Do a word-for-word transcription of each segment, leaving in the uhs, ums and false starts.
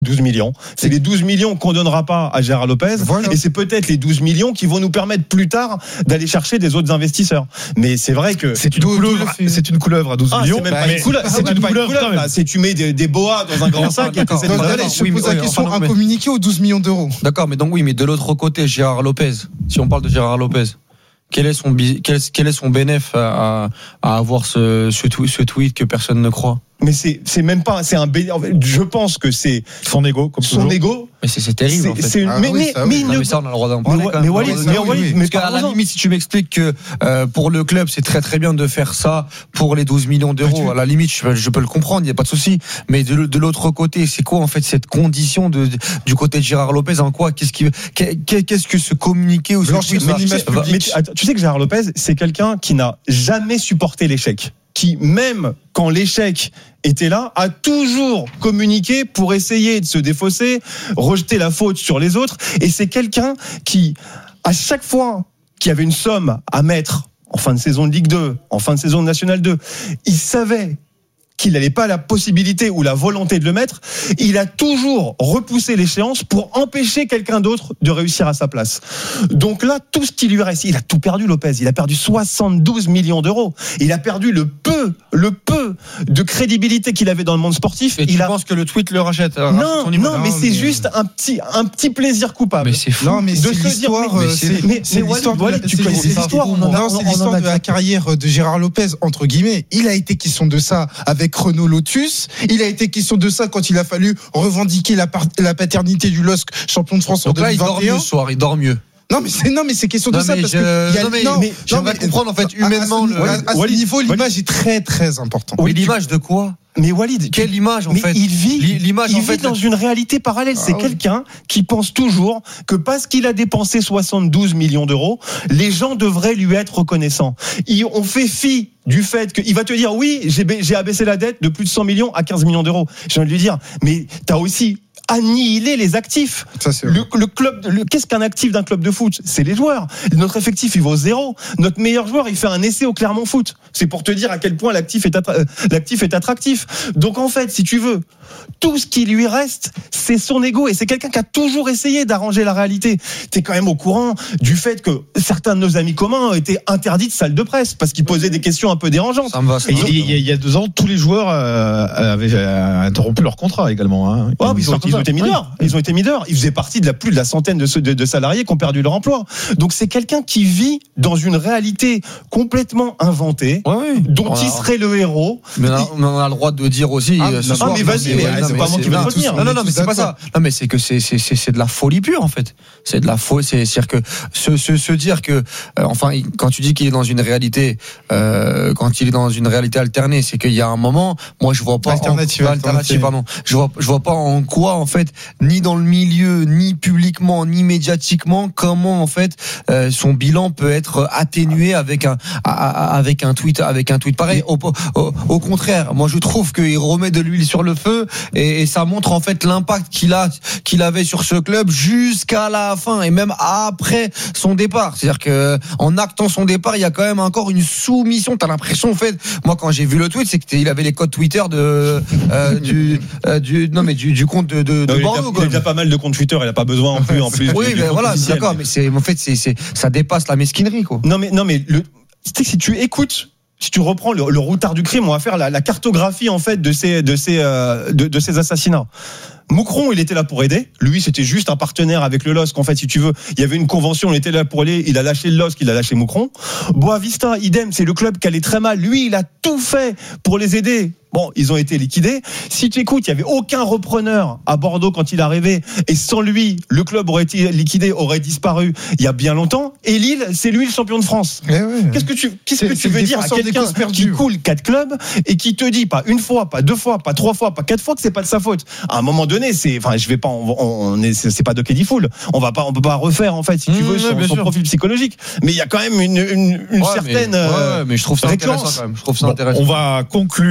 douze millions. C'est les douze millions qu'on donnera pas à Gérard Lopez. Voilà. Et c'est peut-être les douze millions qui vont nous permettre plus tard d'aller chercher des autres investisseurs. Mais c'est vrai que c'est une couleuvre, c'est une couleuvre à douze ah, millions. C'est même pas une couleuvre, c'est une couleuvre. Là, c'est tu mets des, des boas dans un grand sac et t'essaies de regarder. Je pose la question, un communiqué aux douze millions d'euros. D'accord, mais donc oui, mais de l'autre côté, Gérard Lopez, si on parle de Gérard Lopez, quel est son quel, quel est son bénéfice à, à avoir ce, ce, tweet, ce tweet que personne ne croit? Mais c'est c'est même pas c'est un bé... je pense que c'est son ego comme son ego. Mais c'est, c'est terrible c'est, en fait. C'est une... ah, mais oui, mais, ça, mais, oui. ne... non, mais ça on a le droit d'en parler. Mais, quand mais même. Walid, mais Walid, oui, mais parce qu'à la limite si tu m'expliques que euh, pour le club c'est très très bien de faire ça pour les douze millions d'euros, à la limite je, je peux le comprendre, il y a pas de souci. Mais de, de l'autre côté, c'est quoi en fait cette condition de, de du côté de Gérard Lopez en quoi qu'est-ce qui qu'est-ce que ce communiqué ou ce tweet mais, mais, mais tu, tu sais que Gérard Lopez c'est quelqu'un qui n'a jamais supporté l'échec, qui même quand l'échec était là, a toujours communiqué pour essayer de se défausser, rejeter la faute sur les autres. Et c'est quelqu'un qui, à chaque fois qu'il y avait une somme à mettre en fin de saison de Ligue deux, en fin de saison de National deux, il savait qu'il n'avait pas la possibilité ou la volonté de le mettre, il a toujours repoussé l'échéance pour empêcher quelqu'un d'autre de réussir à sa place. Donc là, tout ce qui lui reste, il a tout perdu Lopez, il a perdu soixante-douze millions d'euros, il a perdu le peu, le peu de crédibilité qu'il avait dans le monde sportif. Et il tu a... penses que le tweet le rachète? Non, non, non, mais c'est mais... juste un petit, un petit plaisir coupable. Mais c'est fou. Non, mais de c'est se l'histoire, dire, mais, c'est, mais, mais, c'est mais l'histoire, de, Walid, la, tu c'est, connais c'est l'histoire, on non, a, c'est on l'histoire a de la carrière de Gérard Lopez, entre guillemets. Il a été question de ça avec Renault Lotus. Il a été question de ça quand il a fallu revendiquer la, par- la paternité du L O S C champion de France donc en deux mille vingt et un. Donc là, il dort mieux ce soir, il dort mieux. Non mais c'est non mais c'est question de non, ça parce je, que y a, non mais, non, mais j'aimerais comprendre en fait humainement à, à, le à, à ce Walid, niveau l'image Walid. est très très importante. Mais l'image de quoi? Mais Walid, quelle image en mais fait? il vit, l'image il en vit fait dans une réalité parallèle. C'est ah, quelqu'un qui pense toujours que parce qu'il a dépensé soixante-douze millions d'euros, les gens devraient lui être reconnaissants. Ils, on fait fi du fait qu'il va te dire oui, j'ai, j'ai abaissé la dette de plus de cent millions à quinze millions d'euros. J'ai envie de lui dire, mais t'as aussi annihiler les actifs. Ça, c'est le, le club, le, qu'est-ce qu'un actif d'un club de foot? C'est les joueurs. Notre effectif, il vaut zéro. Notre meilleur joueur, il fait un essai au Clermont Foot. C'est pour te dire à quel point l'actif est, attra- l'actif est attractif. Donc en fait, si tu veux, tout ce qui lui reste, c'est son ego. Et c'est quelqu'un qui a toujours essayé d'arranger la réalité. T'es quand même au courant du fait que certains de nos amis communs ont été interdits de salle de presse parce qu'ils posaient des questions un peu dérangeantes. Ça me va, ça et va. il, y a, il y a deux ans, tous les joueurs euh, avaient euh, interrompu leur contrat également. Hein. Oh, ils, ont, ils ont été mis dehors. Ils ont été mis dehors. Ils faisaient partie de la plus de la centaine de, de, de salariés qui ont perdu leur emploi. Donc c'est quelqu'un qui vit dans une réalité complètement inventée, ouais, oui. dont voilà. il serait le héros. Mais on a, on a le droit de dire aussi. Ah, ce non, soir, mais vas-y, mais, mais c'est pas moi qui vais te retenir. Non, non, non, mais c'est pas ça. Non, mais c'est que c'est c'est c'est, c'est de la folie pure en fait. C'est de la folie. C'est c'est-à-dire que se se se dire que, euh, enfin, quand tu dis qu'il est dans une réalité, euh, quand il est dans une réalité alternée, c'est qu'il y a un moment, moi je vois pas alternative, en, alternative, pardon. Je vois je vois pas en quoi en fait, ni dans le milieu, ni publiquement, ni médiatiquement, comment en fait euh, son bilan peut être atténué avec un avec un tweet avec un tweet pareil. Au, au, au contraire, moi je trouve qu'il remet de l'huile sur le feu et, et ça montre en fait l'impact qu'il a qu'il avait sur ce club jusqu'à la fin et même après son départ. C'est-à-dire que en actant son départ, il y a quand même encore une soumission. T'as l'impression en fait, moi quand j'ai vu le tweet, c'est qu'il avait les codes Twitter de euh, du euh, du non mais du, du compte de, de, de non, Bordeaux. Il a, il a déjà pas mal de comptes Twitter. Il a pas besoin en plus en plus. Oui, du, mais du voilà, officiel, d'accord, mais... mais c'est en fait c'est c'est ça dépasse la mesquinerie quoi. Non mais non mais le si tu écoutes, si tu reprends le, le routard du crime, on va faire la, la cartographie en fait de ces de ces euh, de, de ces assassinats. Moucron, il était là pour aider. Lui, c'était juste un partenaire avec le L O S C. En fait, si tu veux, il y avait une convention, il était là pour aller. Il a lâché le L O S C, il a lâché Moucron. Boavista, idem, c'est le club qui allait très mal. Lui, il a tout fait pour les aider. Bon, ils ont été liquidés. Si tu écoutes, il y avait aucun repreneur à Bordeaux quand il est arrivé. Et sans lui, le club aurait été liquidé, aurait disparu il y a bien longtemps. Et Lille, c'est lui le champion de France. Eh ouais. Qu'est-ce que tu, qu'est-ce c'est, que tu veux dire à quelqu'un qui coule quatre clubs et qui te dit pas une fois, pas deux fois, pas trois fois, pas quatre fois que c'est pas de sa faute. À un moment donné, c'est, enfin, je vais pas, on, on est, c'est pas de Kelly Fool. On va pas, on peut pas refaire en fait, si tu mmh, veux, son, ouais, son profil psychologique. Mais il y a quand même une, une, une ouais, certaine mais, ouais, mais je trouve ça récurrence. intéressant quand même. Je trouve ça bon, intéressant. On va conclure le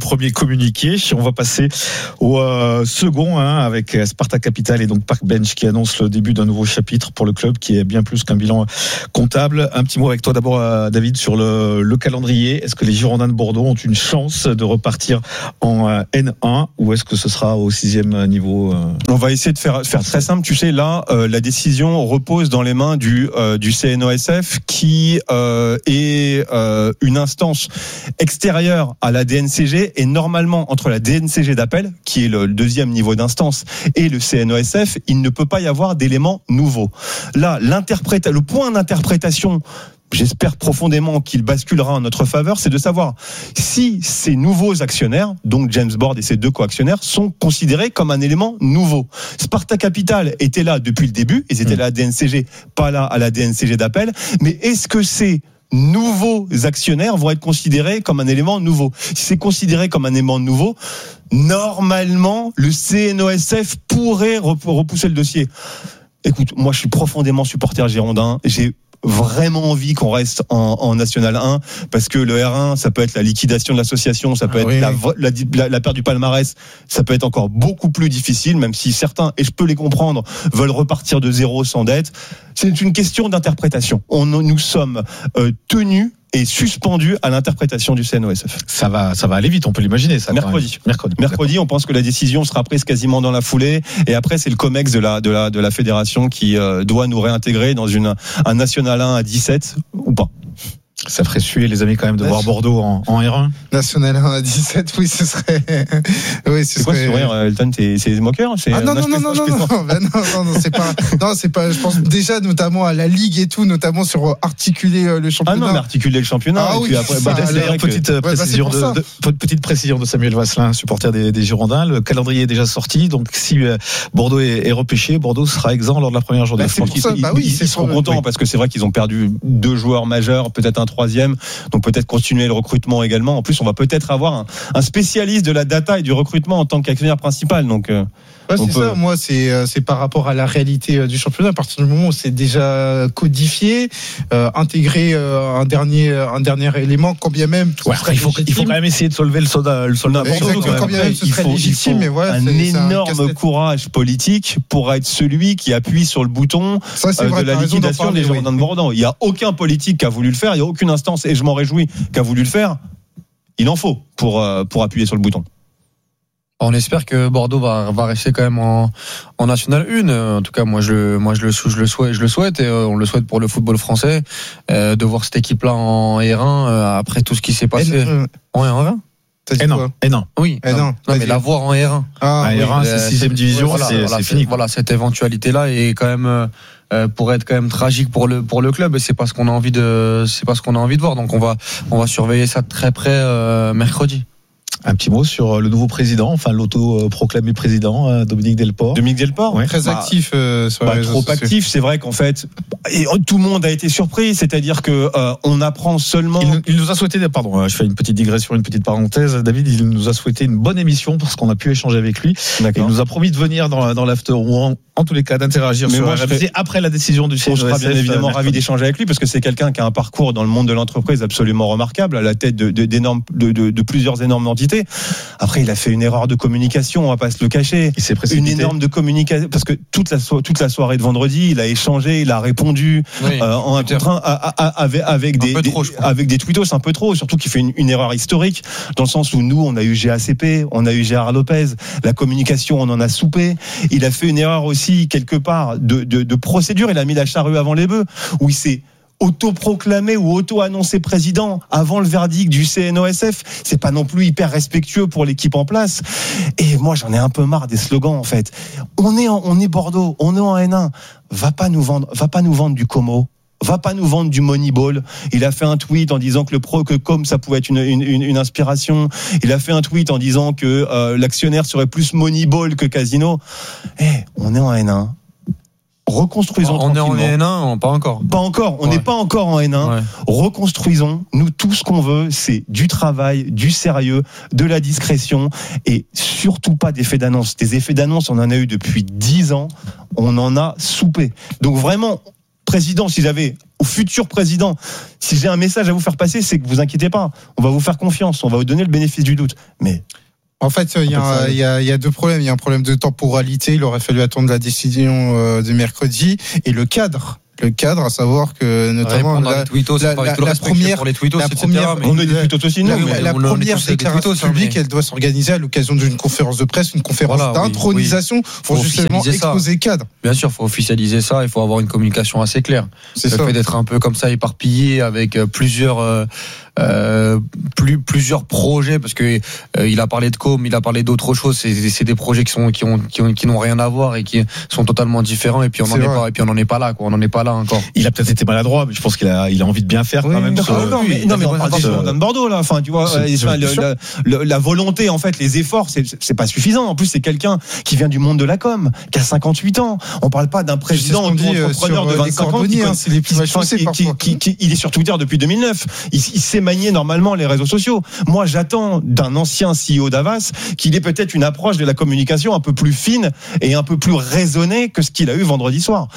premier communiqué. On va passer au euh, second, hein, avec Sparta Capital et donc Park Bench qui annonce le début d'un nouveau chapitre pour le club qui est bien plus qu'un bilan comptable. Un petit mot avec toi d'abord, euh, David, sur le, le calendrier. Est-ce que les Girondins de Bordeaux ont une chance de repartir en euh, N un ou est-ce que ce sera au sixième niveau euh... On va essayer de faire, faire très simple. Tu sais, là, euh, la décision repose dans les mains du, euh, du C N O S F qui euh, est euh, une instance extérieure à la D N C G et normalement entre la D N C G d'appel, qui est le deuxième niveau d'instance, et le C N O S F, il ne peut pas y avoir d'éléments nouveaux. Là, l'interpréta- le point d'interprétation, j'espère profondément qu'il basculera en notre faveur, c'est de savoir si ces nouveaux actionnaires, donc James Board et ses deux co-actionnaires, sont considérés comme un élément nouveau. Sparta Capital était là depuis le début, ils étaient là à la D N C G, pas là à la D N C G d'appel, mais est-ce que ces nouveaux actionnaires vont être considérés comme un élément nouveau? Si c'est considéré comme un élément nouveau, normalement, le C N O S F pourrait repousser le dossier. Écoute, moi je suis profondément supporter girondin, j'ai vraiment envie qu'on reste en, en National un parce que le R un, ça peut être la liquidation de l'association, ça peut ah être oui. la, la, la perte du palmarès, ça peut être encore beaucoup plus difficile, même si certains, et je peux les comprendre, veulent repartir de zéro sans dette. C'est une question d'interprétation. On, nous sommes euh, tenus et suspendu à l'interprétation du C N O S F. Ça va, ça va aller vite, on peut l'imaginer. Ça mercredi. Mercredi. Mercredi, on pense que la décision sera prise quasiment dans la foulée. Et après, c'est le COMEX de la de la de la fédération qui euh, doit nous réintégrer dans une un National un à dix-sept ou pas. Ça ferait suer les amis quand même de voir Bordeaux en, en R un. National un à dix-sept, oui, ce serait. Oui, ce c'est quoi serait... ce sourire, Elton? C'est, c'est moqueur? C'est ah non, non, non, non, non, non, bah non, non, non, c'est pas. Non, c'est pas. Je pense déjà notamment à la Ligue et tout, notamment sur articuler le championnat. Ah non, mais articuler le championnat. Ah et oui, puis après, ça, bah, c'est d'ailleurs, petite, ouais, précision bah de, de, petite précision de Samuel Vasselin, supporter des, des Girondins. Le calendrier est déjà sorti, donc si euh, Bordeaux est, est repêché, Bordeaux sera exempt lors de la première journée. Bah, c'est pour ça, bah oui, ils, ils seront contents oui. parce que c'est vrai qu'ils ont perdu deux joueurs majeurs, peut-être un troisième. Donc peut-être continuer le recrutement également. En plus, on va peut-être avoir un, un spécialiste de la data et du recrutement en tant qu'actionnaire principal. Donc, euh, ouais, c'est peut... ça. Moi, c'est c'est par rapport à la réalité du championnat. À partir du moment où c'est déjà codifié, euh, intégrer euh, un dernier un dernier élément, quand bien même. Ouais, il faut il faut quand même essayer de solver le soldat le soldat. Exactement. Quand bien même ce serait faut, légitime, mais voilà, un c'est, énorme c'est un courage politique pour être celui qui appuie sur le bouton ça, euh, vrai, de la liquidation des Girondins oui. de Bordeaux. Il y a aucun politique qui a voulu le faire. Il y a aucune instance, et je m'en réjouis, qui a voulu le faire. Il en faut pour euh, pour appuyer sur le bouton. On espère que Bordeaux va va rester quand même en en National un. En tout cas, moi je moi je le je le souhaite je le souhaite et on le souhaite pour le football français euh, de voir cette équipe là en R un euh, après tout ce qui s'est passé et, en R un. Et non, et non. Oui, et non. non, non mais la voir en R un. Ah, ah oui, R un, c'est sixième division, voilà, c'est, voilà, c'est fini. Voilà, cette éventualité là est quand même euh, pour être quand même tragique pour le pour le club et c'est pas ce qu'on a envie de c'est pas ce qu'on a envie de voir. Donc on va on va surveiller ça de très près euh, mercredi. Un petit mot sur le nouveau président, enfin l'auto-proclamé président, Dominique Delport. Dominique Delport, ouais. Très bah, actif. Euh, sur bah, les trop actif, c'est vrai qu'en fait, et tout le monde a été surpris, c'est-à-dire que euh, on apprend seulement. Il, il nous a souhaité, pardon, je fais une petite digression, une petite parenthèse. David, il nous a souhaité une bonne émission parce qu'on a pu échanger avec lui. D'accord. Il nous a promis de venir dans, dans l'after ou en, en tous les cas d'interagir. Mais sur moi, R M C après la décision du C N O S F. Je serai bien évidemment ravi d'échanger avec lui parce que c'est quelqu'un qui a un parcours dans le monde de l'entreprise absolument remarquable, à la tête de, de, d'énormes, de, de, de plusieurs énormes entités. Après, il a fait une erreur de communication, on va pas se le cacher. Il s'est précipité. Une énorme de communication parce que toute la so- toute la soirée de vendredi, il a échangé, il a répondu oui, euh, en un contre un avec avec des, des avec des tweetos un peu trop, surtout qu'il fait une, une erreur historique dans le sens où nous on a eu G A C P, on a eu Gérard Lopez, la communication on en a soupé. Il a fait une erreur aussi quelque part de de, de procédure, il a mis la charrue avant les bœufs où il s'est auto-proclamé ou auto-annoncé président avant le verdict du C N O S F, c'est pas non plus hyper respectueux pour l'équipe en place. Et moi, j'en ai un peu marre des slogans, en fait. On est en, on est Bordeaux, on est en N un. Va pas nous vendre, va pas nous vendre du Como. Va pas nous vendre du Moneyball. Il a fait un tweet en disant que le pro, que comme ça pouvait être une, une, une inspiration. Il a fait un tweet en disant que euh, l'actionnaire serait plus Moneyball que Casino. Eh, hey, on est en N un. Reconstruisons on tranquillement. On est en N un, pas encore. Pas encore. On n'est ouais. pas encore en N un. Ouais. Reconstruisons. Nous, tout ce qu'on veut, c'est du travail, du sérieux, de la discrétion et surtout pas d'effets d'annonce. Des effets d'annonce, on en a eu depuis dix ans. On en a soupé. Donc vraiment, président, si j'avais au futur président, si j'ai un message à vous faire passer, c'est que vous inquiétez pas, on va vous faire confiance, on va vous donner le bénéfice du doute. Mais en fait, il y, a, il, y a, il y a deux problèmes. Il y a un problème de temporalité. Il aurait fallu attendre la décision de mercredi et le cadre. Le cadre, à savoir que notamment la, tweetos, la, la, la première, pour les tweetos, la première, on est des tweetos aussi, non, la, mais la on première déclaration tweetos, publique, mais... elle doit s'organiser à l'occasion d'une conférence de presse, une conférence voilà, d'intronisation, oui, oui. pour justement exposer le cadre. Bien sûr, il faut officialiser ça. Il faut avoir une communication assez claire. C'est le ça. fait d'être un peu comme ça éparpillé avec plusieurs. Euh, Euh, plus, plusieurs projets parce que euh, il a parlé de com, il a parlé d'autres choses. C'est, c'est des projets qui sont qui ont, qui ont qui n'ont rien à voir et qui sont totalement différents. Et puis on c'est en est vrai. pas et puis on n'en est pas là. Quoi. On n'en est pas là encore. Il a peut-être été maladroit, mais je pense qu'il a il a envie de bien faire oui, quand même. Non, Ce... non, mais, non, mais on parle des Girondins de Bordeaux là. Enfin, tu vois, C'est, euh, c'est, enfin, le, sûr. le, le, la volonté, en fait, les efforts, c'est, c'est pas suffisant. En plus, c'est quelqu'un qui vient du monde de la com, qui a cinquante-huit ans. On parle pas d'un président ou entrepreneur de vingt-cinq ans qui, hein, c'est les plus enfin, qui, qui, qui, qui, il est sur Twitter depuis deux mille neuf. Il, il sait manier normalement les réseaux sociaux. Moi, j'attends d'un ancien C E O d'Havas qu'il ait peut-être une approche de la communication un peu plus fine et un peu plus raisonnée que ce qu'il a eu vendredi soir.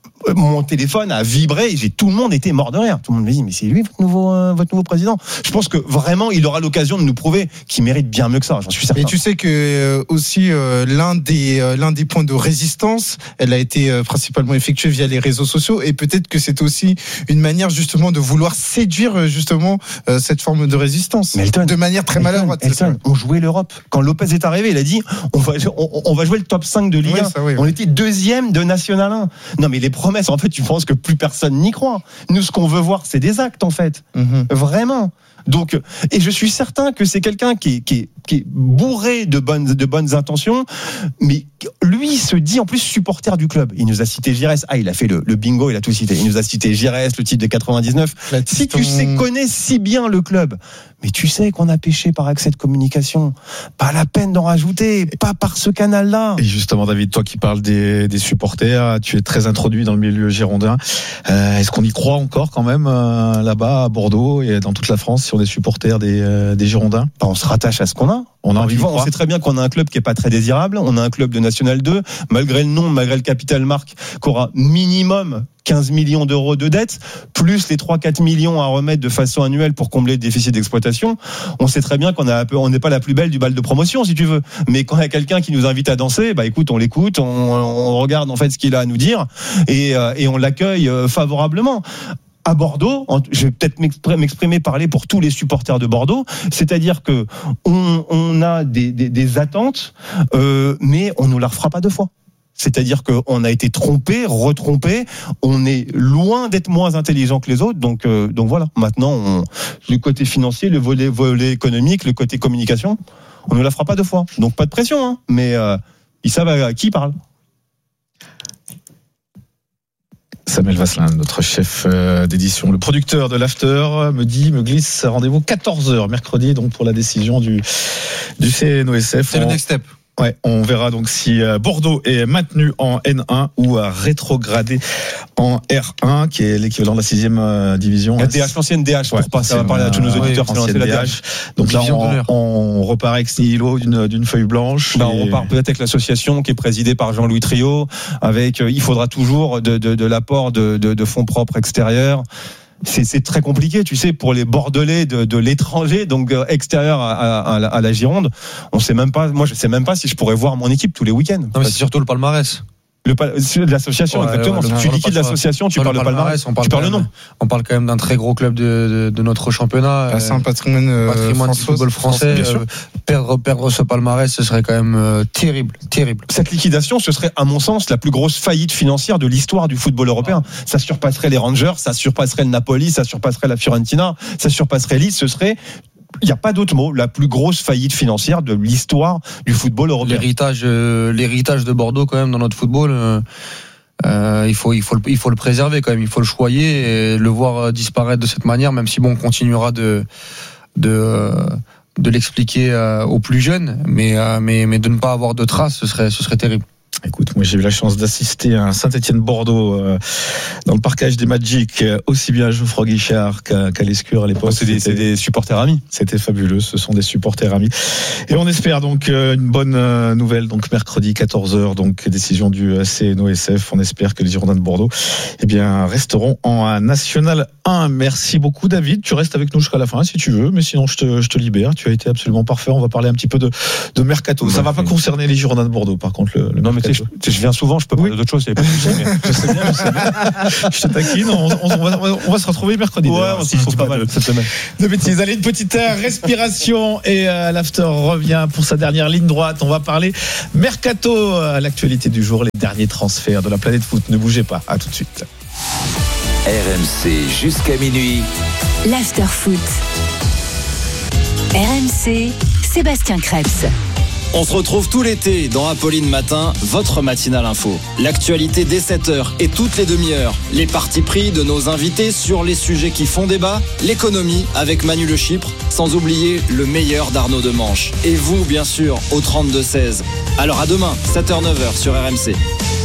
Mon téléphone a vibré et j'ai tout le monde était mort de rire. Tout le monde me dit mais c'est lui votre nouveau euh, votre nouveau président. Je pense que vraiment il aura l'occasion de nous prouver qu'il mérite bien mieux que ça. J'en suis certain. Et tu sais que euh, aussi euh, l'un des euh, l'un des points de résistance, elle a été euh, principalement effectuée via les réseaux sociaux et peut-être que c'est aussi une manière justement de vouloir séduire euh, justement euh, cette forme de résistance Elton, de manière très Elton, maladroite. Elton, on jouait l'Europe. Quand Lopez est arrivé, il a dit on va on, on va jouer le top cinq de Ligue un. Oui, ça, oui. On était deuxième de National un. Non mais les promesses, en fait, tu penses que plus personne n'y croit. Nous, ce qu'on veut voir, c'est des actes, en fait. Mm-hmm. Vraiment. Donc, et je suis certain que c'est quelqu'un qui est, qui est, qui est bourré de bonnes, de bonnes intentions, mais lui se dit en plus supporter du club. Il nous a cité Giresse. Ah, il a fait le, le bingo, il a tout cité. Il nous a cité Giresse, le titre de quatre-vingt-dix-neuf. La Si tu sais, connais si bien le club, mais tu sais qu'on a pêché par accès de communication. Pas la peine d'en rajouter, pas par ce canal-là. Et justement, David, toi qui parles des, des supporters, tu es très introduit dans le milieu girondin. Euh, est-ce qu'on y croit encore quand même euh, là-bas à Bordeaux et dans toute la France sur les supporters des, euh, des Girondins? Bah, on se rattache à ce qu'on a. On a envie de on croire. sait très bien qu'on a un club qui est pas très désirable. On a un club de National deux, malgré le nom, malgré le capital marque, qui aura minimum quinze millions d'euros de dettes, plus les trois à quatre millions à remettre de façon annuelle pour combler le déficit d'exploitation. On sait très bien qu'on a un peu, on n'est pas la plus belle du bal de promotion, si tu veux. Mais quand il y a quelqu'un qui nous invite à danser, bah écoute, on l'écoute, on, on regarde en fait ce qu'il a à nous dire et, et on l'accueille favorablement. À Bordeaux, je vais peut-être m'exprimer, parler pour tous les supporters de Bordeaux, c'est-à-dire que on, on a des, des, des attentes, euh, mais on ne la refera pas deux fois. C'est-à-dire qu'on a été trompé, retrompé, on est loin d'être moins intelligent que les autres, donc, euh, donc voilà. Maintenant, on, le côté financier, le volet, volet économique, le côté communication, on ne la fera pas deux fois. Donc pas de pression, hein, mais euh, ils savent à qui ils parlent. Samuel Vasselin, notre chef d'édition, le producteur de l'After, me dit, me glisse rendez-vous quatorze heures mercredi, donc pour la décision du, du C N O S F. C'est on... le next step. Ouais, on verra donc si Bordeaux est maintenu en N un ou rétrogradé en R un, qui est l'équivalent de la sixième division. La D H, l'ancienne D H, pour ouais, pas, ça va parler à tous nos auditeurs, ouais, c'est la D H. D H. Donc là, on, on repart ex nihilo d'une, d'une feuille blanche. Bah, et... On repart peut-être avec l'association qui est présidée par Jean-Louis Trio, avec, il faudra toujours de, de, de l'apport de, de, de fonds propres extérieurs. C'est, c'est très compliqué, tu sais, pour les Bordelais de, de l'étranger, donc euh, extérieur à, à, à, la, à la Gironde. On sait même pas, moi je sais même pas si je pourrais voir mon équipe tous les week-ends. Non, mais c'est surtout le palmarès. Le pal- de l'association, ouais, exactement. Ouais, si le, tu le, liquides l'association, tu parles le palmarès, on parle tu parles le même, nom. On parle quand même d'un très gros club de, de, de notre championnat. Ah, c'est un patrimoine, euh, patrimoine du football français. Bien sûr. Euh, perdre, perdre ce palmarès, ce serait quand même euh, terrible, terrible. Cette liquidation, ce serait, à mon sens, la plus grosse faillite financière de l'histoire du football européen. Ah. Ça surpasserait les Rangers, ça surpasserait le Napoli, ça surpasserait la Fiorentina, ça surpasserait Lille. Ce serait, il n'y a pas d'autre mot, la plus grosse faillite financière de l'histoire du football européen. L'héritage, euh, l'héritage de Bordeaux, quand même, dans notre football. Euh... Euh, il faut, il faut, le, il faut le préserver quand même. Il faut le choyer et le voir disparaître de cette manière. Même si bon, on continuera de, de, de l'expliquer aux plus jeunes, mais, mais, mais de ne pas avoir de traces, ce serait, ce serait terrible. Écoute, moi j'ai eu la chance d'assister à un Saint-Étienne-Bordeaux euh, dans le parcage des Magic, euh, aussi bien à Geoffroy Guichard qu'à, qu'à Lescure à l'époque. C'est des, c'est des supporters amis. C'était fabuleux, ce sont des supporters amis. Et on espère donc euh, une bonne euh, nouvelle, donc mercredi quatorze heures, donc décision du C N O S F. On espère que les Girondins de Bordeaux eh bien, resteront en National un. Merci beaucoup David, tu restes avec nous jusqu'à la fin si tu veux, mais sinon je te, je te libère. Tu as été absolument parfait. On va parler un petit peu de, de Mercato. Ça ne va pas concerner les Girondins de Bordeaux par contre. Le, le non mais je, je viens souvent, je peux parler oui. d'autres choses. Pas sujet, mais... je sais bien, je sais bien. Je te taquine. On, on, on, va, on va se retrouver mercredi. Ouais, on s'y trouve pas mal cette semaine. De bêtises. Allez, une petite respiration et euh, l'after revient pour sa dernière ligne droite. On va parler Mercato, euh, l'actualité du jour, les derniers transferts de la planète foot. Ne bougez pas. À tout de suite. R M C jusqu'à minuit. L'after foot. R M C, Sébastien Krebs. On se retrouve tout l'été dans Apolline Matin, votre matinale info. L'actualité dès sept heures et toutes les demi-heures. Les partis pris de nos invités sur les sujets qui font débat. L'économie avec Manu Le Chypre, sans oublier le meilleur d'Arnaud Demanche. Et vous, bien sûr, au trente-deux seize. Alors à demain, sept heures neuf heures sur R M C.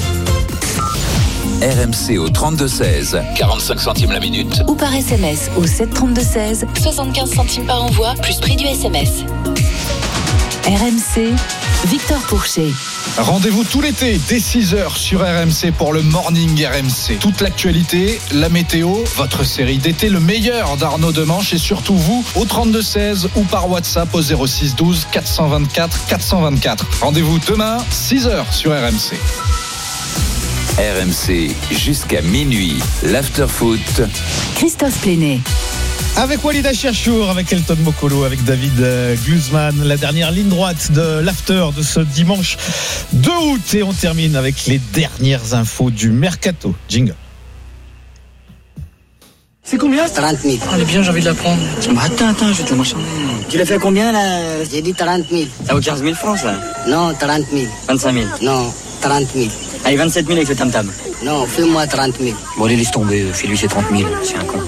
R M C au trente-deux seize, quarante-cinq centimes la minute. Ou par S M S au sept trente-deux seize, soixante-quinze centimes par envoi, plus prix du S M S. R M C, Victor Pourchet. Rendez-vous tout l'été dès six heures sur R M C pour le Morning R M C. Toute l'actualité, la météo, votre série d'été, le meilleur d'Arnaud Demanche et surtout vous au trente-deux seize ou par WhatsApp au zéro six douze quatre cent vingt-quatre quatre cent vingt-quatre. Rendez-vous demain, six heures sur R M C. R M C jusqu'à minuit, l'after-foot. Christophe Plénet. Avec Walid Acharchour, avec Elton Mokolo, avec David Guzman, la dernière ligne droite de l'after de ce dimanche deux août. Et on termine avec les dernières infos du Mercato. Jingle. C'est combien? trente mille. Elle est bien, j'ai envie de la prendre. Bah, attends, attends, je vais te la marchander. Tu l'as fait combien là? J'ai dit trente mille. Ça vaut quinze mille francs ça? Non, trente mille. vingt-cinq mille. Non, trente mille. Allez, vingt-sept mille avec le tam-tam. Non, fais-moi trente mille. Bon, allez, laisse tomber, fais-lui ses trente mille, c'est un con.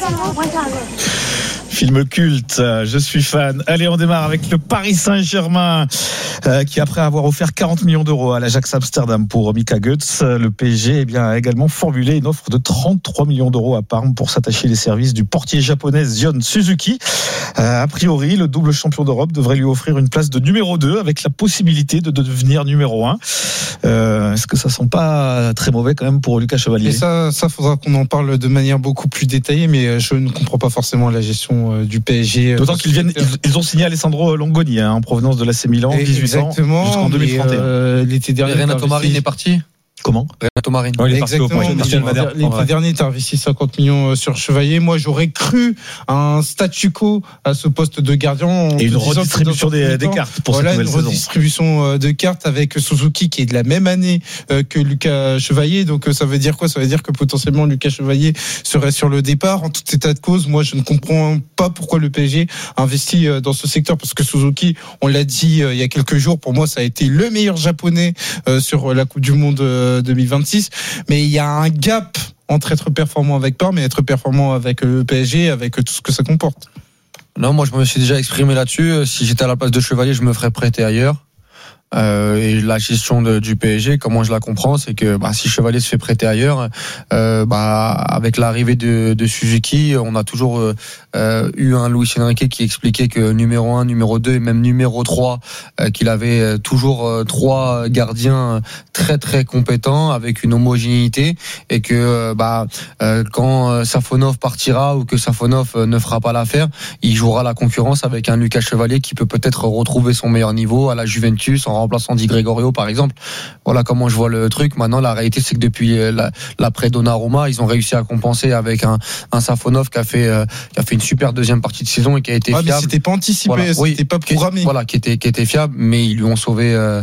Film culte, je suis fan. Allez, on démarre avec le Paris Saint-Germain euh, qui, après avoir offert quarante millions d'euros à l'Ajax Amsterdam pour Mika Götze, le P S G eh bien, a également formulé une offre de trente-trois millions d'euros à Parme pour s'attacher les services du portier japonais Zion Suzuki. Euh, a priori, le double champion d'Europe devrait lui offrir une place de numéro deux avec la possibilité de devenir numéro un. Euh, est-ce que ça sent pas très mauvais quand même pour Lucas Chevalier? Et ça, ça faudra qu'on en parle de manière beaucoup plus détaillée, mais je ne comprends pas forcément la gestion du P S G. D'autant qu'ils viennent, ils, ils ont signé Alessandro Longoni hein, en provenance de l'A C Milan, dix-huit ans, jusqu'en deux mille trente et un. Euh, l'été dernier, Renato Marine est parti. Comment? Renato Marine. Ouais, exactement. L'été dernier, tu as investi cinquante millions sur Chevalier. Moi, j'aurais cru à un statu quo à ce poste de gardien. Et une redistribution des, des cartes pour voilà, cette nouvelle une saison. redistribution de cartes avec Suzuki qui est de la même année que Lucas Chevalier. Donc, ça veut dire quoi? Ça veut dire que potentiellement Lucas Chevalier serait sur le départ. En tout état de cause, moi, je ne comprends pas pourquoi le P S G investit dans ce secteur parce que Suzuki, on l'a dit il y a quelques jours, pour moi, ça a été le meilleur japonais sur la Coupe du Monde deux mille vingt-six, mais il y a un gap entre être performant avec Parme et être performant avec le P S G, avec tout ce que ça comporte. Non, moi je me suis déjà exprimé là-dessus. Si j'étais à la place de Chevalier, je me ferais prêter ailleurs. Euh, et la gestion de, du P S G, comment je la comprends, c'est que bah, si Chevalier se fait prêter ailleurs, euh, bah, avec l'arrivée de, de Suzuki, on a toujours euh, eu un Luis Enrique qui expliquait que numéro un, numéro deux et même numéro trois, euh, qu'il avait toujours euh, trois gardiens très très compétents avec une homogénéité et que bah, euh, quand Safonov partira ou que Safonov ne fera pas l'affaire, il jouera la concurrence avec un Lucas Chevalier qui peut peut-être retrouver son meilleur niveau à la Juventus en remplaçant Di Gregorio par exemple. Voilà comment je vois le truc. Maintenant la réalité c'est que depuis la, l'après Donnarumma ils ont réussi à compenser avec un, un Safonov qui a fait euh, qui a fait une super deuxième partie de saison et qui a été ah, fiable. Mais c'était pas anticipé, voilà. C'était oui, pas programmé. Qui, voilà, qui était qui était fiable, mais ils lui ont sauvé euh,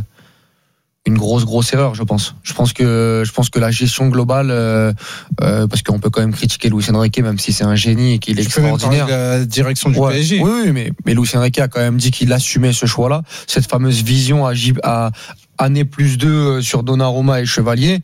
une grosse grosse erreur, je pense. Je pense que je pense que la gestion globale, euh, euh, parce qu'on peut quand même critiquer Luis Enrique, même si c'est un génie et qu'il est je extraordinaire. Peux même parler de la direction du ouais, P S G. Oui, oui, mais mais Luis Enrique a quand même dit qu'il assumait ce choix-là, cette fameuse vision à, à année plus deux sur Donnarumma et Chevalier.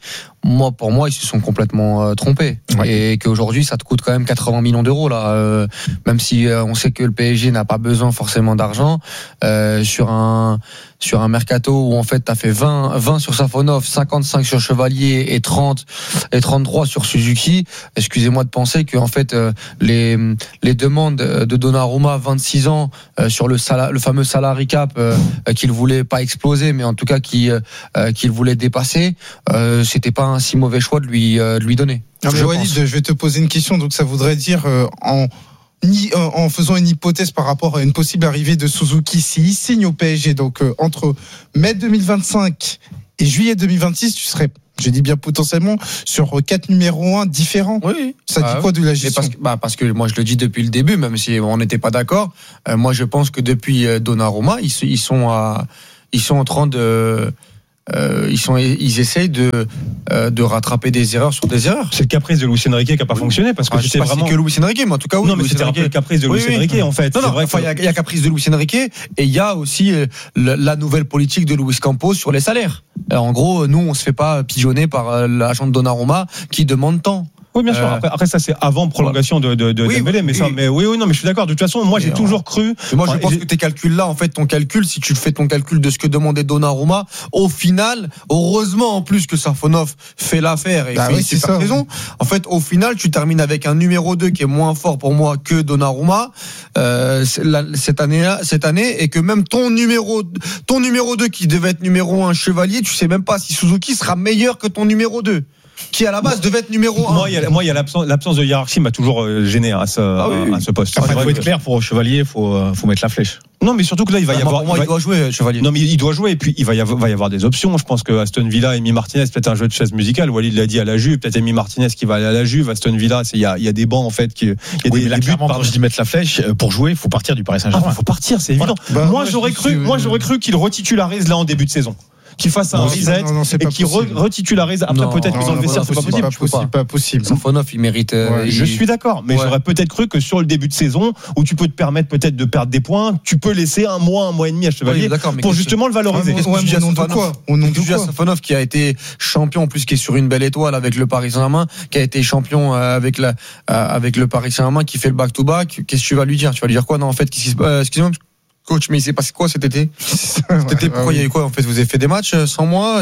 moi, pour moi, ils se sont complètement euh, trompés. Ouais. Et qu'aujourd'hui, ça te coûte quand même quatre-vingts millions d'euros, là. Euh, même si euh, on sait que le P S G n'a pas besoin forcément d'argent, euh, sur un, sur un mercato où, en fait, t'as fait vingt, vingt sur Safonov, cinquante-cinq sur Chevalier et trente, et trente-trois sur Suzuki. Excusez-moi de penser que, en fait, euh, les, les demandes de Donnarumma, vingt-six ans, euh, sur le sala, le fameux salary cap, euh, qu'il voulait pas exploser, mais en tout cas, qui, euh, qu'il voulait dépasser, euh, c'était pas un si mauvais choix de lui, euh, de lui donner. Non, mais Walid, je vais te poser une question. Donc, ça voudrait dire, euh, en, ni, euh, en faisant une hypothèse par rapport à une possible arrivée de Suzuki, s'il signe au P S G, donc euh, entre mai deux mille vingt-cinq et juillet deux mille vingt-six, tu serais, je dis bien potentiellement, sur quatre numéros un différents. Oui. Ça dit ah, quoi de la gestion? parce que, bah, parce que moi, je le dis depuis le début, même si on n'était pas d'accord. Euh, moi, je pense que depuis euh, Donnarumma, ils, ils sont à, ils sont en train de, Euh, ils sont, ils essayent de euh, de rattraper des erreurs sur des erreurs. C'est le caprice de Luis Enrique qui a pas oui. fonctionné parce que ah, je sais pas vraiment... si c'est que Luis Enrique, mais en tout cas oui. Non, mais c'était un peu le caprice de Luis oui, Enrique oui. en fait. Non, non. Enfin, il que... y, y a caprice de Luis Enrique et il y a aussi euh, le, la nouvelle politique de Luis Campos sur les salaires. Alors, en gros, nous, on se fait pas pigeonner par euh, l'agent de Donnarumma qui demande tant. Oui, bien sûr. Après, après ça, c'est avant prolongation de, de, de oui, Dembélé, mais oui. ça, mais oui, oui, non, mais je suis d'accord. De toute façon, moi, j'ai alors, toujours cru. Moi, je pense j'ai... que tes calculs-là, en fait, ton calcul, si tu fais ton calcul de ce que demandait Donnarumma, au final, heureusement, en plus que Safonov fait l'affaire et bah fait oui, c'est sa raison. En fait, au final, tu termines avec un numéro deux qui est moins fort pour moi que Donnarumma, euh, la, cette année-là, cette année, et que même ton numéro, ton numéro deux qui devait être numéro un Chevalier, tu sais même pas si Suzuki sera meilleur que ton numéro deux. Qui à la base devait être numéro un. Moi, il y a, moi, il y a l'absence, l'absence de hiérarchie m'a toujours gêné à ce, ah oui, à ce poste. Après, il faut être clair pour Chevalier, il faut, faut mettre la flèche. Non, mais surtout que là, il va ah, y avoir. Pour moi, il, va... il doit jouer, Chevalier. Non, mais il doit jouer, et puis il va y avoir, va y avoir des options. Je pense que Aston Villa, Emi Martinez, peut-être un jeu de chaise musicale. Walid l'a dit à la Juve, peut-être Emi Martinez qui va aller à la Juve. Aston Villa, il y a, il y a des bancs, en fait, qui, il y a oui, des, là, des buts. Par... Quand je dis mettre la flèche, pour jouer, il faut partir du Paris Saint-Germain. Il ah, faut partir, c'est évident. Bah, moi, j'aurais cru, moi, j'aurais cru qu'il retitularise là en début de saison. Qu'il fasse un non, reset non, non, et qu'il re- retitularise après non, peut-être que dans le vestiaire c'est pas possible. Pas possible, pas possible. Safonov il mérite. Euh, ouais, il... Je suis d'accord, mais ouais. j'aurais peut-être cru que sur le début de saison où tu peux te permettre peut-être de perdre des points, tu peux laisser un mois, un mois et demi à Chevalier oui, pour justement le valoriser. Ouais, ouais, au nom de quoi Au nom de quoi Safonov qui a été champion en plus qui est sur une belle étoile avec le Paris Saint-Germain, qui a été champion avec la avec le Paris Saint-Germain, qui fait le back to back. Qu'est-ce que tu vas lui dire Tu vas lui dire quoi Non en fait, excusez-moi. Coach, mais il s'est passé quoi cet été Cet été, pourquoi il y a eu quoi en fait Vous avez fait des matchs sans moi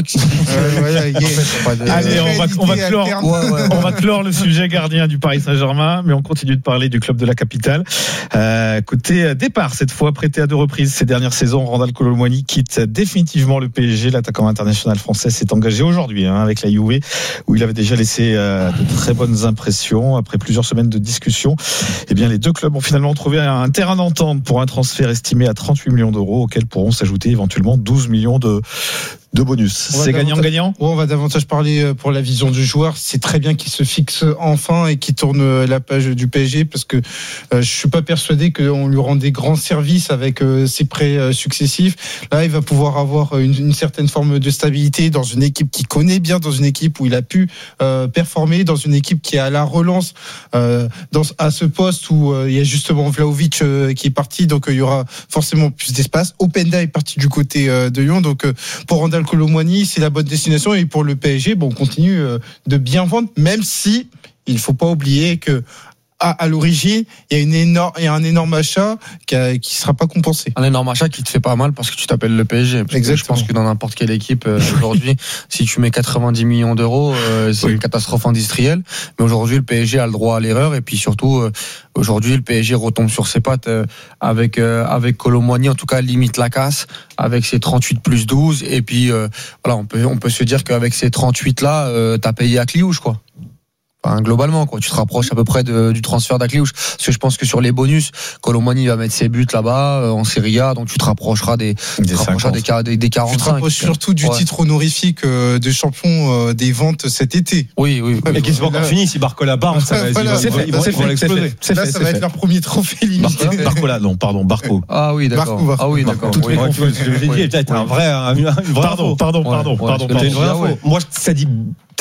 Allez, on va, on va clore, ouais, ouais. on va clore le sujet gardien du Paris Saint-Germain, mais on continue de parler du club de la capitale. Euh, côté départ, cette fois prêté à deux reprises ces dernières saisons, Randal Kolo Muani quitte définitivement le P S G. L'attaquant international français s'est engagé aujourd'hui hein, avec la Juve, où il avait déjà laissé euh, de très bonnes impressions. Après plusieurs semaines de discussion, eh bien les deux clubs ont finalement trouvé un terrain d'entente pour un transfert estimé à trente-huit millions d'euros, auxquels pourront s'ajouter éventuellement douze millions de, de bonus. C'est gagnant-gagnant ? On va davantage parler pour la vision du joueur. C'est très bien qu'il se fixe enfin et qu'il tourne la page du P S G, parce que euh, je suis pas persuadé qu'on lui rend des grands services avec euh, ses prêts euh, successifs. Là, il va pouvoir avoir une, une certaine forme de stabilité dans une équipe qu'il connaît bien, dans une équipe où il a pu euh, performer, dans une équipe qui est à la relance euh, dans, à ce poste où euh, il y a justement Vlahovic euh, qui est parti, donc euh, il y aura forcément plus d'espace. Openda est parti du côté euh, de Lyon, donc euh, pour Randal Kolo Muani, c'est la bonne destination, et pour le P S G, bon, on continue euh, de bien vendre, même si il faut pas oublier que à, à l'origine, il y a une énorme, il y a un énorme achat qui, a, qui sera pas compensé. Un énorme achat qui te fait pas mal parce que tu t'appelles le P S G. Exactement. Je pense que dans n'importe quelle équipe euh, aujourd'hui, si tu mets quatre-vingt-dix millions d'euros, euh, c'est oui. une catastrophe industrielle. Mais aujourd'hui, le P S G a le droit à l'erreur, et puis surtout, euh, aujourd'hui, le P S G retombe sur ses pattes euh, avec euh, avec Kolo Muani, en tout cas limite la casse avec ses trente-huit plus douze. Et puis euh, voilà, on peut on peut se dire qu'avec ces trente-huit là, euh, t'as payé à Cliouche quoi. Enfin, globalement, quoi, tu te rapproches à peu près de, du transfert d'Akliouche. Parce que je pense que sur les bonus, Kolo Muani va mettre ses buts là-bas, euh, en Serie A, donc tu te rapprocheras des, des, tu te rapprocheras des, des, des quarante-cinq. Tu te rapproches surtout du ouais. titre honorifique euh, de champion euh, des ventes cet été. Oui, oui. Et qui n'est pas encore fini, si Barcola barre, ça va exploser. Là, ça va être leur premier trophée limité. Barcola, non, pardon, Barco. Ah oui, d'accord. Ah oui, d'accord. Toutes les confuses. Je l'ai dit, peut-être un vrai, une vraie Pardon, pardon, pardon, pardon. Moi, ça dit peut-être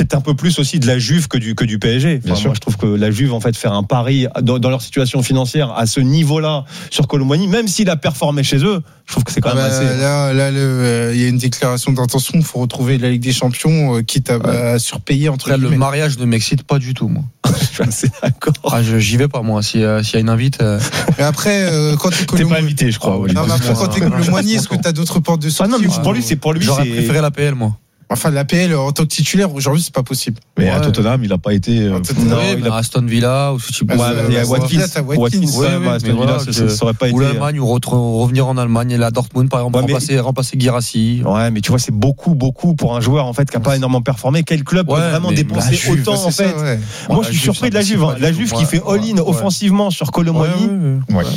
peut-être un peu plus aussi de la Juve que du que du P S G. Enfin, moi, je trouve que la Juve, en fait, faire un pari dans, dans leur situation financière à ce niveau-là sur Kolo Muani, même s'il a performé chez eux, je trouve que c'est quand ah même bah, assez. Là, là, il euh, y a une déclaration d'intention. Il faut retrouver la Ligue des Champions, euh, quitte à, ouais. à surpayer entre Après, le mariage ne m'excite pas du tout, moi. Je suis assez d'accord. Ah, je, j'y vais pas, moi. Si, euh, s'il y a une invite. Euh... Et après, euh, quand t'es Kolo Muani, t'es pas invité, je crois. Ah, non, mais après, quand t'es Kolo Muani, est-ce que t'as d'autres portes de sortie? Ah non, mais pour lui, c'est pour lui. J'aurais c'est... préféré l'A P L, moi. Enfin, l'A P L en tant que titulaire aujourd'hui, c'est pas possible. Mais ouais. à Tottenham, il n'a pas été. Euh, non, oui, il a Aston Villa ou ce type. Ouais, il y a Watkins. Watkins, Aston Villa, ça aurait pas été. Ou l'Allemagne, ou revenir en Allemagne et la Dortmund, par exemple, ouais, remplacer, mais... remplacer Guirassy. Ouais, mais tu vois, c'est beaucoup, beaucoup pour un joueur en fait qui n'a pas énormément performé. Quel club ouais, peut vraiment dépenser Juve, autant en fait ça, ouais. Moi, ouais, je suis Juve, surpris de la Juve. La Juve qui fait all-in offensivement sur Kolo Muani.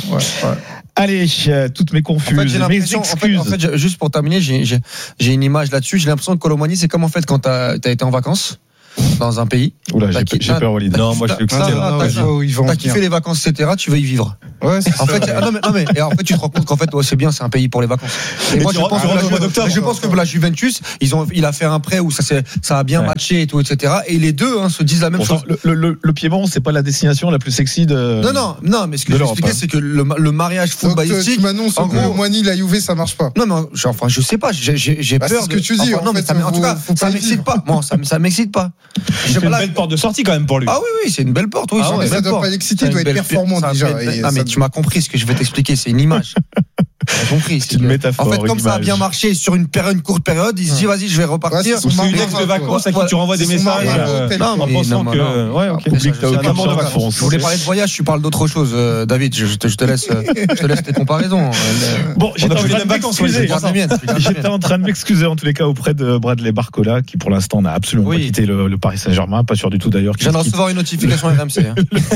Allez, toutes mes confuses. En fait, j'ai l'impression, en fait, en fait, juste pour terminer, j'ai, j'ai, j'ai une image là-dessus. J'ai l'impression que Kolo Muani, c'est comme en fait quand t'as, t'as été en vacances dans un pays. Oula, j'ai, qui, j'ai peur, Walid. Non, moi, je suis excité. T'as kiffé les vacances, et cetera. Tu veux y vivre. Ouais, c'est en fait, ah, non, mais, non, mais, et en fait, tu te rends compte qu'en fait, ouais, c'est bien, c'est un pays pour les vacances. Et, et moi, je pense, que la, Juve, je pense que pour la Juventus, ils ont, il a fait un prêt où ça, c'est, ça a bien ouais. matché et tout, et cetera. Et les deux hein, se disent la même Pourtant, chose. Le, le, le Piémont, c'est pas la destination la plus sexy de. Non, non, non, mais ce que je expliquais, c'est que le, le mariage footballistique. Tu m'annonces que Kolo Muani, la Juve, ça marche pas. Non, mais enfin, je sais pas, j'ai, j'ai, j'ai bah, peur. C'est ce que tu dis. Non, mais en tout cas, ça m'excite pas. Moi, ça m'excite pas. C'est une belle porte de sortie quand même pour lui. Ah oui, oui, c'est une belle porte. Oui, ah ouais, ça doit pas l'exciter, il doit être performant déjà. Non, mais tu m'as compris ce que je vais t'expliquer, c'est une image. J'ai compris. C'est une métaphore. En fait, comme ça a bien marché sur une période, une courte période, il se dit, vas-y, je vais repartir. C'est une ex de vacances à qui tu renvoies des messages. Non, en pensant que. Ouais, ok. Oublie que t'as aucun amour de vacances. Je voulais parler de voyage, tu parles d'autre chose, David. Je te laisse, je te laisse tes comparaisons. Bon, j'étais en train de m'excuser. J'étais en train de m'excuser en tous les cas auprès de Bradley Barcola, qui pour l'instant n'a absolument pas quitté le Paris Saint-Germain. Pas sûr du tout d'ailleurs. Je viens de recevoir une notification R M C.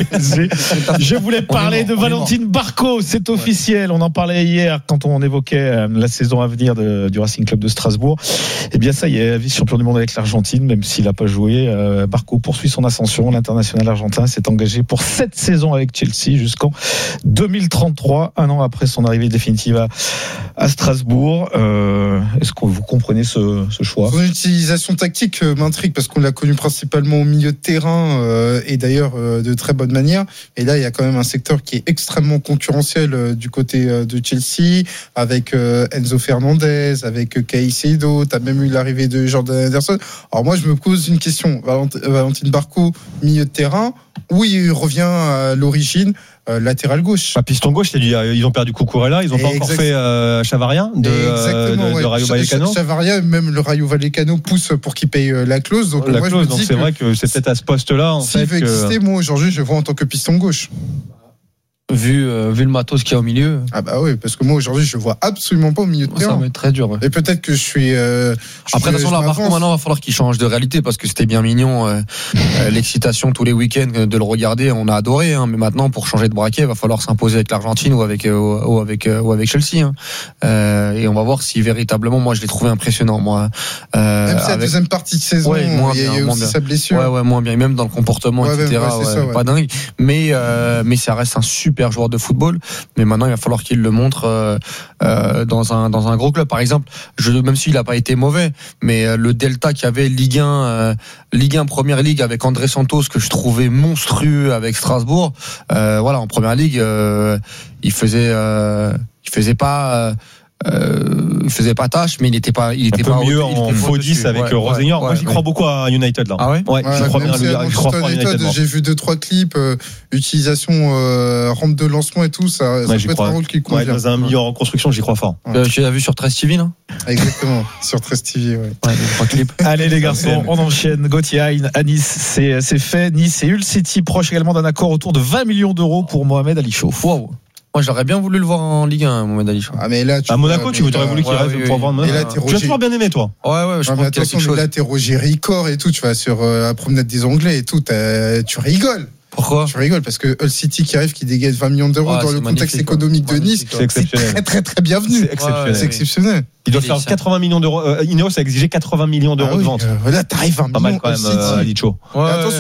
Je voulais parler de Valentine Barco. C'est officiel. On en parlait hier quand on évoquait la saison à venir de, du Racing Club de Strasbourg. Eh bien, ça y est, vice-champion du monde avec l'Argentine, même s'il n'a pas joué. Euh, Barco poursuit son ascension. L'international argentin s'est engagé pour sept saisons avec Chelsea jusqu'en deux mille trente-trois, un an après son arrivée définitive à, à Strasbourg. Euh, est-ce que vous comprenez ce, ce choix ? Son utilisation tactique euh, m'intrigue parce qu'on l'a connu principalement au milieu de terrain euh, et d'ailleurs euh, de très bonne manière. Et là, il y a quand même un secteur qui est extrêmement concurrentiel euh, du côté euh, de Chelsea, avec euh, Enzo Fernandez, avec euh, Caicedo. T'as même eu l'arrivée de Jordan Henderson. Alors moi, je me pose une question. Valent- Valentine Barco, milieu de terrain, où il revient à l'origine. Euh, latéral gauche. Ah, piston gauche, c'est du, ils ont perdu Cucurella, ils n'ont pas encore fait euh, Chavarria de, euh, de, ouais. de Rayo Vallecano. Chavarria, même le Rayo Vallecano pousse pour qu'il paye la clause. Donc, la moi, clause, je me donc dis c'est que vrai que c'est peut-être à ce poste-là. En s'il fait, veut que... exister, moi aujourd'hui, je le vois en tant que piston gauche. Vu, euh, vu le matos qu'il y a au milieu. Ah bah oui, parce que moi aujourd'hui je vois absolument pas au milieu de terrain. Ça va être très dur. Ouais. Et peut-être que je suis. Euh, je Après, de toute façon, là, par contre, maintenant, il va falloir qu'il change de réalité parce que c'était bien mignon, euh, euh, l'excitation tous les week-ends de le regarder, on a adoré. Hein, mais maintenant, pour changer de braquet, il va falloir s'imposer avec l'Argentine ou avec euh, ou avec euh, ou avec Chelsea. Hein. Euh, et on va voir si véritablement, moi, je l'ai trouvé impressionnant. Moi, euh, même si avec... la deuxième partie de saison, ouais, moins il y a, bien, y a aussi bien. Sa blessure. Ouais, ouais, moins bien. Et même dans le comportement, ouais, et cetera. Ouais, ouais, ça, ouais. Pas dingue. Mais euh, mais ça reste un super joueur de football. Mais maintenant, il va falloir qu'il le montre euh, euh, dans un dans un gros club. Par exemple, je, même s'il n'a pas été mauvais, mais euh, le delta qu'il y avait Ligue un, euh, Ligue un Première Ligue avec André Santos que je trouvais monstrueux avec Strasbourg. Euh, voilà, en Première Ligue, euh, il faisait euh, il faisait pas. Euh, Euh, il faisait pas tâche, mais il était pas, il était un peu pas mieux au, en faux dix avec ouais, Rosignol. ouais, Moi, j'y ouais. crois beaucoup à United là. Ah ouais. Ouais, ouais j'y crois bien. Je crois à United. J'ai vu deux trois clips, euh, utilisation euh, rampe de lancement et tout. Ça, ouais, ça peut être un rôle qui convient. Ouais, dans un milieu en construction, j'y crois fort. Ouais. Tu l'as vu sur treize T V, non? Exactement, sur treize T V. Ouais. Ouais, trois clips. Allez les garçons, on enchaîne. Gauthier Hain à Nice, c'est c'est fait. Nice et Hull City proche également d'un accord autour de vingt millions d'euros pour Mohamed Ali Chouf. Wow. Moi, j'aurais bien voulu le voir en Ligue un, Mohamed Ali Chouf. Ah, mais là, tu à Monaco, tu aurais voulu qu'il ouais, reste oui, pour avoir Monaco. Là, tu as toujours bien aimé, toi. Ouais, ouais, je non, pense mais attention, mais là, t'es Roger Ricor et tout, tu vas sur euh, la promenade des Anglais et tout, tu rigoles. Pourquoi? Tu rigoles parce que Hull City qui arrive, qui dégage vingt millions d'euros ah, dans le contexte économique de Nice, c'est exceptionnel. très très très bienvenu. C'est exceptionnel. C'est exceptionnel. Il doit faire quatre-vingts millions d'euros. Euh, Ineos a exigé quatre-vingt millions d'euros ah oui, de vente. Euh, là, t'arrives à un pas mal quand même, euh, Ali Chouf. Ouais, attention.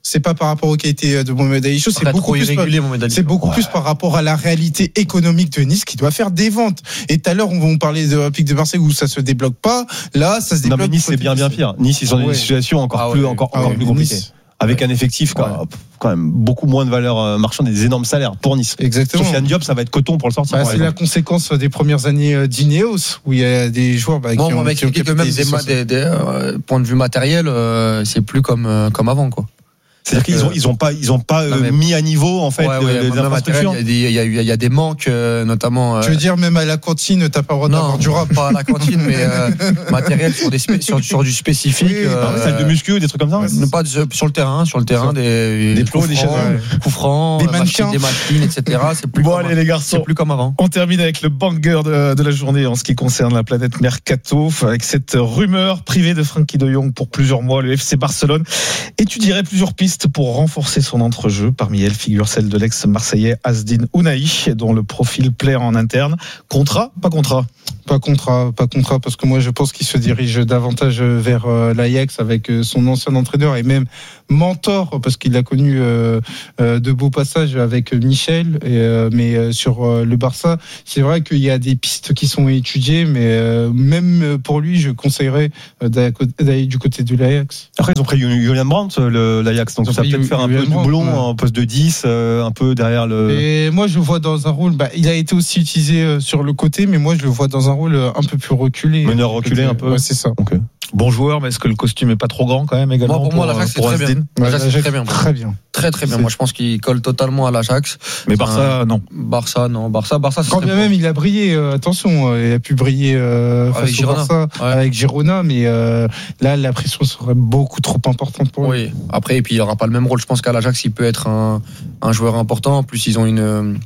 C'est pas par rapport aux qualités de Mohamed Ali Chaud, c'est beaucoup plus par, c'est beaucoup ouais. plus par rapport à la réalité économique de Nice qui doit faire des ventes. Et tout à l'heure, on va parler de l'Olympique de Marseille où ça se débloque pas. Là, ça se débloque. Non, mais Nice, c'est bien, bien pire. Nice, ils sont dans ouais. une situation encore ah, plus, ouais. encore, ah, encore ouais. plus compliquée. Nice. Avec un effectif ouais. quand même beaucoup moins de valeur marchande et des énormes salaires pour Nice. Exactement. Sofiane Diop, ça va être coton pour le sortir. Bah, c'est la conséquence des premières années d'Ineos où il y a des joueurs bah, bon, qui ont, ont, qui ont que même des, des, des euh, points de vue matériel, euh, c'est plus comme euh, comme avant quoi. C'est-à-dire qu'ils ont ils ont pas ils ont pas euh, mis à niveau en fait ouais, ouais, les infrastructures. Il y a il y a il y a des manques euh, notamment. Euh... Je veux dire même à la cantine t'as pas le droit d'avoir du rap. Pas à la cantine mais euh, matériel sur des spé- sur, sur du spécifique. Oui, euh, salle de muscu ou des trucs comme ça. Ouais, pas de, sur le terrain sur le terrain sur des des plots des coups francs, des mannequins, des machines et cetera. C'est plus bon allez les garçons. C'est plus comme avant. On termine avec le banger de, de la journée en ce qui concerne la planète Mercato avec cette rumeur privée de Frenkie de Jong pour plusieurs mois. Le F C Barcelone étudierait plusieurs pistes pour renforcer son entrejeu. Parmi elles figure celle de l'ex-marseillais Azdin Ounahi, dont le profil plaît en interne. Contrat, pas contrat? Pas contrat, pas contrat, parce que moi je pense qu'il se dirige davantage vers euh, l'Ajax avec euh, son ancien entraîneur et même mentor, parce qu'il a connu euh, euh, de beaux passages avec Michel, et, euh, mais euh, sur euh, le Barça, c'est vrai qu'il y a des pistes qui sont étudiées, mais euh, même pour lui, je conseillerais euh, d'aller du côté de l'Ajax. Après, ils ont pris Julian Brandt, le, l'Ajax, donc ça va peut-être faire un peu du boulon, ouais. en poste de dix, euh, un peu derrière le... Et moi, je le vois dans un rôle, bah, il a été aussi utilisé euh, sur le côté, mais moi, je le vois dans un rôle un peu plus reculé. Meneur reculé un peu. Ouais, c'est ça. Okay. Bon joueur, mais est-ce que le costume est pas trop grand quand même également? Moi, pour, pour moi, l'Ajax, c'est très bien. L'Ajax, c'est très bien. Très bien. Très, très bien. Moi, je pense qu'il colle totalement à l'Ajax. Mais Barça, euh, non. Barça, non. Barça, Barça, c'est quand bien même, il a brillé, euh, attention, euh, il a pu briller, euh, face avec au Girona. Barça, ouais. avec Girona, mais, euh, là, la pression serait beaucoup trop importante pour lui. Oui. Après, et puis, il aura pas le même rôle. Je pense qu'à l'Ajax, il peut être un, un joueur important. En plus, ils ont une,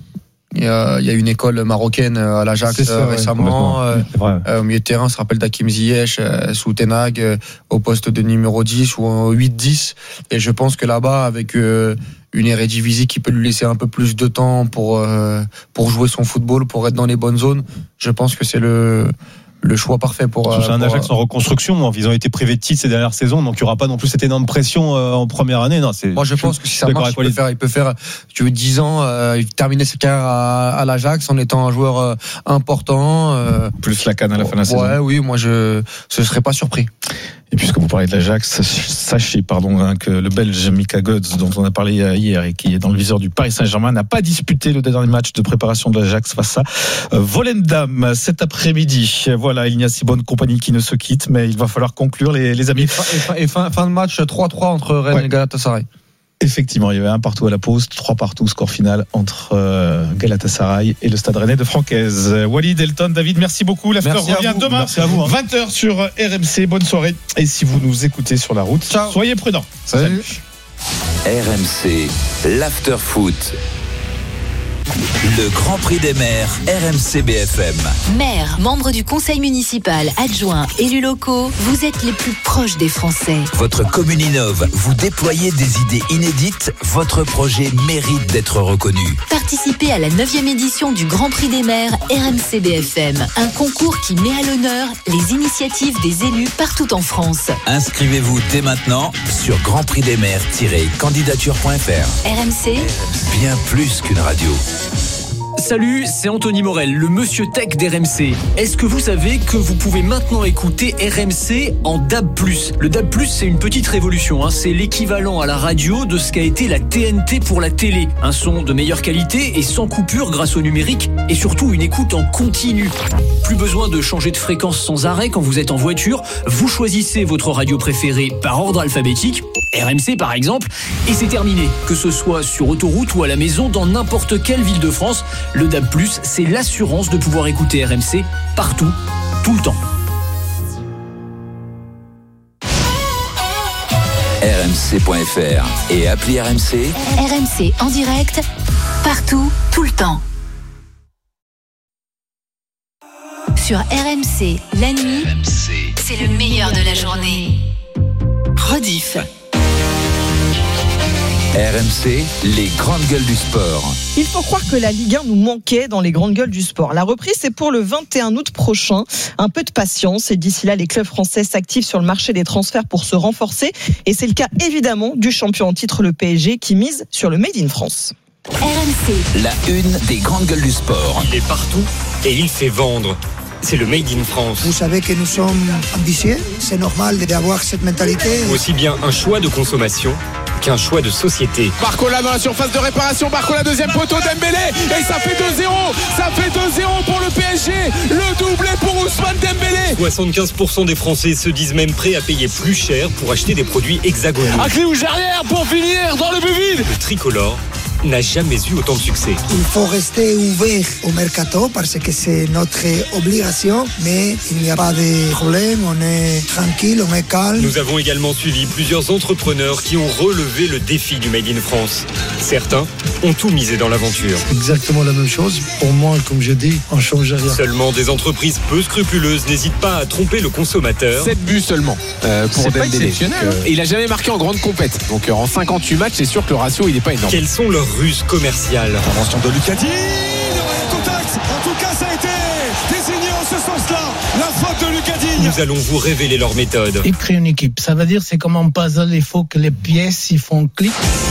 Il y, a, il y a une école marocaine à l'Ajax ça, récemment. Ouais, euh, euh, au milieu de terrain, ça rappelle d'Hakim Ziyech, euh, sous Tenag, euh, au poste de numéro dix ou en huit dix. Et je pense que là-bas, avec euh, une Eredivisie qui peut lui laisser un peu plus de temps pour, euh, pour jouer son football, pour être dans les bonnes zones, je pense que c'est le... le choix parfait pour. C'est un pour, Ajax en reconstruction. Ils ont été privés de titres ces dernières saisons, donc il n'y aura pas non plus cette énorme pression en première année. Non, c'est, moi, je, je pense que si ça marche, il peut, faire, il peut faire, tu veux, dix ans, euh, terminer sa carrière à, à l'Ajax en étant un joueur euh, important. Euh, Plus la canne à la fin de la ouais, saison. Ouais, oui, moi, je ne serais pas surpris. Et puisque vous parlez de l'Ajax, sachez pardon, hein, que le Belge Mika Götze, dont on a parlé hier et qui est dans le viseur du Paris Saint-Germain, n'a pas disputé le dernier match de préparation de l'Ajax face à Volendam cet après-midi. Voilà, il n'y a si bonne compagnie qui ne se quitte, mais il va falloir conclure, les, les amis. Et fin, et fin, fin de match trois trois entre Rennes ouais. et Galatasaray. Effectivement, il y avait un partout à la pause, trois partout, score final entre euh, Galatasaray et le Stade Rennais de Francaise. Walid, Elton, David, merci beaucoup. L'after revient vous. demain, merci à vous, hein. vingt heures sur R M C. Bonne soirée. Et si vous nous écoutez sur la route, ciao. Soyez prudents. Salut. Salut. R M C, l'after foot. Le Grand Prix des maires, R M C B F M. Maires, membres du conseil municipal, adjoints, élus locaux, vous êtes les plus proches des Français. Votre commune innove, vous déployez des idées inédites, votre projet mérite d'être reconnu. Participez à la neuvième édition du Grand Prix des maires R M C B F M, un concours qui met à l'honneur les initiatives des élus partout en France. Inscrivez-vous dès maintenant sur grand prix des maires tiret candidature point f r. R M C, bien plus qu'une radio. Salut, c'est Anthony Morel, le monsieur tech d'R M C. Est-ce que vous savez que vous pouvez maintenant écouter R M C en D A B plus? Le D A B plus, c'est une petite révolution, hein. C'est l'équivalent à la radio de ce qu'a été la T N T pour la télé. Un son de meilleure qualité et sans coupure grâce au numérique, et surtout une écoute en continu. Plus besoin de changer de fréquence sans arrêt quand vous êtes en voiture. Vous choisissez votre radio préférée par ordre alphabétique, R M C par exemple, et c'est terminé. Que ce soit sur autoroute ou à la maison, dans n'importe quelle ville de France, le D A B plus, c'est l'assurance de pouvoir écouter R M C partout, tout le temps. R M C point F R et appli R M C. R M C en direct, partout, tout le temps. Sur R M C, la nuit, R M C. C'est le meilleur de la journée. Rediff. R M C, les grandes gueules du sport. Il faut croire que la Ligue un nous manquait dans les grandes gueules du sport. La reprise, c'est pour le vingt et un août prochain. Un peu de patience et d'ici là, les clubs français s'activent sur le marché des transferts pour se renforcer. Et c'est le cas évidemment du champion en titre, le P S G, qui mise sur le Made in France. R M C. La une des grandes gueules du sport. Il est partout et il fait vendre. C'est le Made in France. Vous savez que nous sommes ambitieux. C'est normal d'avoir cette mentalité. Aussi bien un choix de consommation qu'un choix de société. Barcola dans la surface de réparation. Barcola deuxième poteau, Dembélé. Et ça fait deux zéro. Ça fait deux zéro pour le P S G. Le doublé pour Ousmane Dembélé. soixante-quinze pour cent des Français se disent même prêts à payer plus cher pour acheter des produits hexagonaux. Un clé ou derrière pour finir dans le but vide. Le tricolore n'a jamais eu autant de succès. Il faut rester ouvert au mercato parce que c'est notre obligation, mais il n'y a pas de problème, on est tranquille, on est calme. Nous avons également suivi plusieurs entrepreneurs qui ont relevé le défi du Made in France. Certains ont tout misé dans l'aventure. Exactement la même chose. Pour moi, comme je dis, on change rien. Seulement des entreprises peu scrupuleuses n'hésitent pas à tromper le consommateur. sept buts seulement euh, pour Dembélé. C'est pas exceptionnel. Euh... Et il n'a jamais marqué en grande compète. Donc euh, en cinquante-huit matchs, c'est sûr que le ratio, il n'est pas énorme. Quelles sont leurs ruses commerciales? Intervention de Lucas Digne. Contact. En tout cas, ça a été désigné en ce sens-là. La faute de Lucas Digne. Nous allons vous révéler leur méthode. Ils créent une équipe. Ça veut dire c'est comme un puzzle. Il faut que les pièces ils font clic.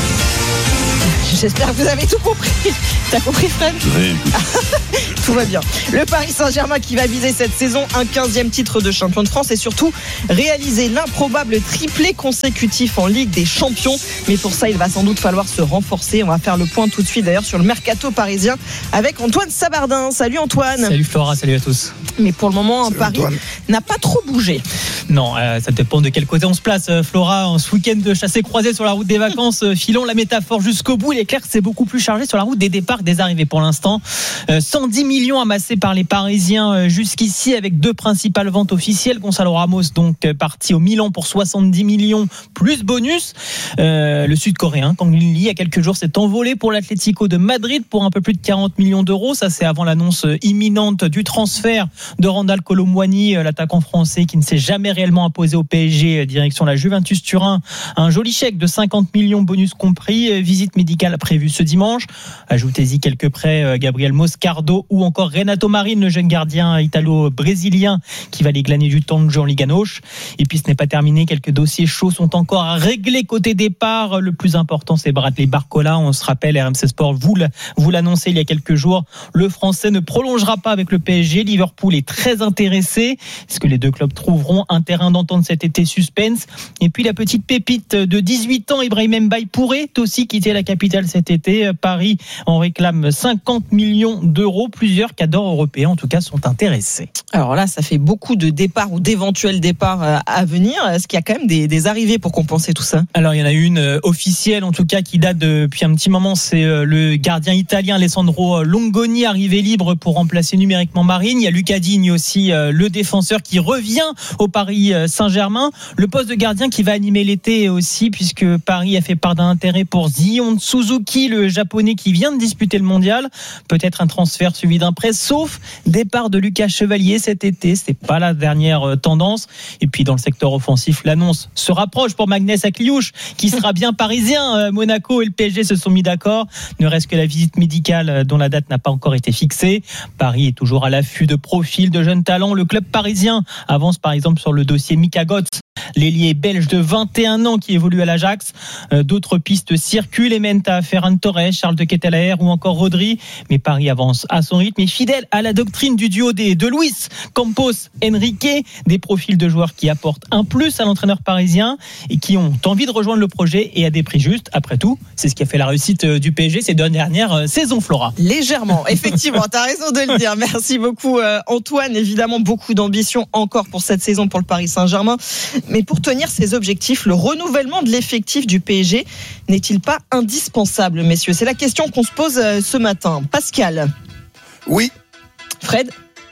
J'espère que vous avez tout compris. T'as compris, Fred? Oui. Tout va bien. Le Paris Saint-Germain qui va viser cette saison un quinzième titre de champion de France et surtout réaliser l'improbable triplé consécutif en Ligue des Champions. Mais pour ça, il va sans doute falloir se renforcer. On va faire le point tout de suite d'ailleurs sur le mercato parisien avec Antoine Sabardin. Salut Antoine. Salut Flora, salut à tous. Mais pour le moment, salut Paris Antoine. N'a pas trop bougé. Non, euh, ça dépend de quel côté on se place. Euh, Flora, en ce week-end de chassé-croisé sur la route des vacances, euh, filons la métaphore jusqu'au bout. Il est clair que c'est beaucoup plus chargé sur la route des départs, des arrivées pour l'instant. Euh, cent dix millions amassés par les Parisiens euh, jusqu'ici avec deux principales ventes officielles. Gonzalo Ramos donc euh, parti au Milan pour soixante-dix millions plus bonus. Euh, le Sud-Coréen, Kang Min-lee, il y a quelques jours s'est envolé pour l'Atlético de Madrid pour un peu plus de quarante millions d'euros. Ça, c'est avant l'annonce imminente du transfert de Randal Kolo Muani, l'attaquant français qui ne s'est jamais réellement imposé au P S G, direction la Juventus Turin. Un joli chèque de cinquante millions bonus compris. Visite médicale prévue ce dimanche. Ajoutez-y quelques prêts, Gabriel Moscardo ou encore Renato Marin, le jeune gardien italo-brésilien qui va aller glaner du temps de jeu en Liga Noche. Et puis ce n'est pas terminé, quelques dossiers chauds sont encore à régler côté départ. Le plus important, c'est Bradley Barcola. On se rappelle, R M C Sport vous, vous l'annoncez il y a quelques jours, le Français ne prolongera pas avec le P S G. Liverpool est très intéressé. Est-ce que les deux clubs trouveront un terrain d'entente cet été? Suspense. Et puis la petite pépite de dix-huit ans, Ibrahim Mbaye, pourrait aussi quitter la capitale cet été. Paris en réclame cinquante millions d'euros. Plusieurs cadors européens, en tout cas, sont intéressés. Alors là, ça fait beaucoup de départs ou d'éventuels départs à venir. Est-ce qu'il y a quand même des, des arrivées pour compenser tout ça? Alors, il y en a une officielle, en tout cas, qui date depuis un petit moment. C'est le gardien italien Alessandro Longoni, arrivé libre pour remplacer numériquement Marine. Il y a Lucas Digne aussi, le défenseur qui revient au Paris Saint-Germain. Le poste de gardien qui va animer l'été aussi, puisque Paris a fait part d'un intérêt pour Zion Suzuki, le japonais qui vient de disputer le mondial. Peut-être un transfert suivi d'un prêt, sauf départ de Lucas Chevalier cet été. C'est pas la dernière tendance. Et puis dans le secteur offensif, l'annonce se rapproche pour Magnès Akliouche, qui sera bien parisien. Monaco et le P S G se sont mis d'accord. Ne reste que la visite médicale dont la date n'a pas encore été fixée. Paris est toujours à l'affût de profils de jeunes talents. Le club parisien avance par exemple sur le dossier Mika Götze, l'ailier belge de vingt et un ans qui évolue à l'Ajax. D'autres pistes circulent et mènent à Ferran Torres, Charles de Ketelaere ou encore Rodri. Mais Paris avance à son rythme et fidèle à la doctrine du duo des de Luis Campos, Enrique, des profils de joueurs qui apportent un plus à l'entraîneur parisien et qui ont envie de rejoindre le projet et à des prix justes. Après tout, c'est ce qui a fait la réussite du P S G ces deux dernières saisons, Flora. Légèrement, effectivement, tu as raison de le dire. Merci beaucoup Antoine. Évidemment, beaucoup d'ambition encore pour cette saison pour le Paris Saint-Germain. Mais pour tenir ses objectifs, le renouvellement de l'effectif du P S G n'est-il pas indispensable, messieurs? C'est la question qu'on se pose ce matin. Pascal? Oui. Fred?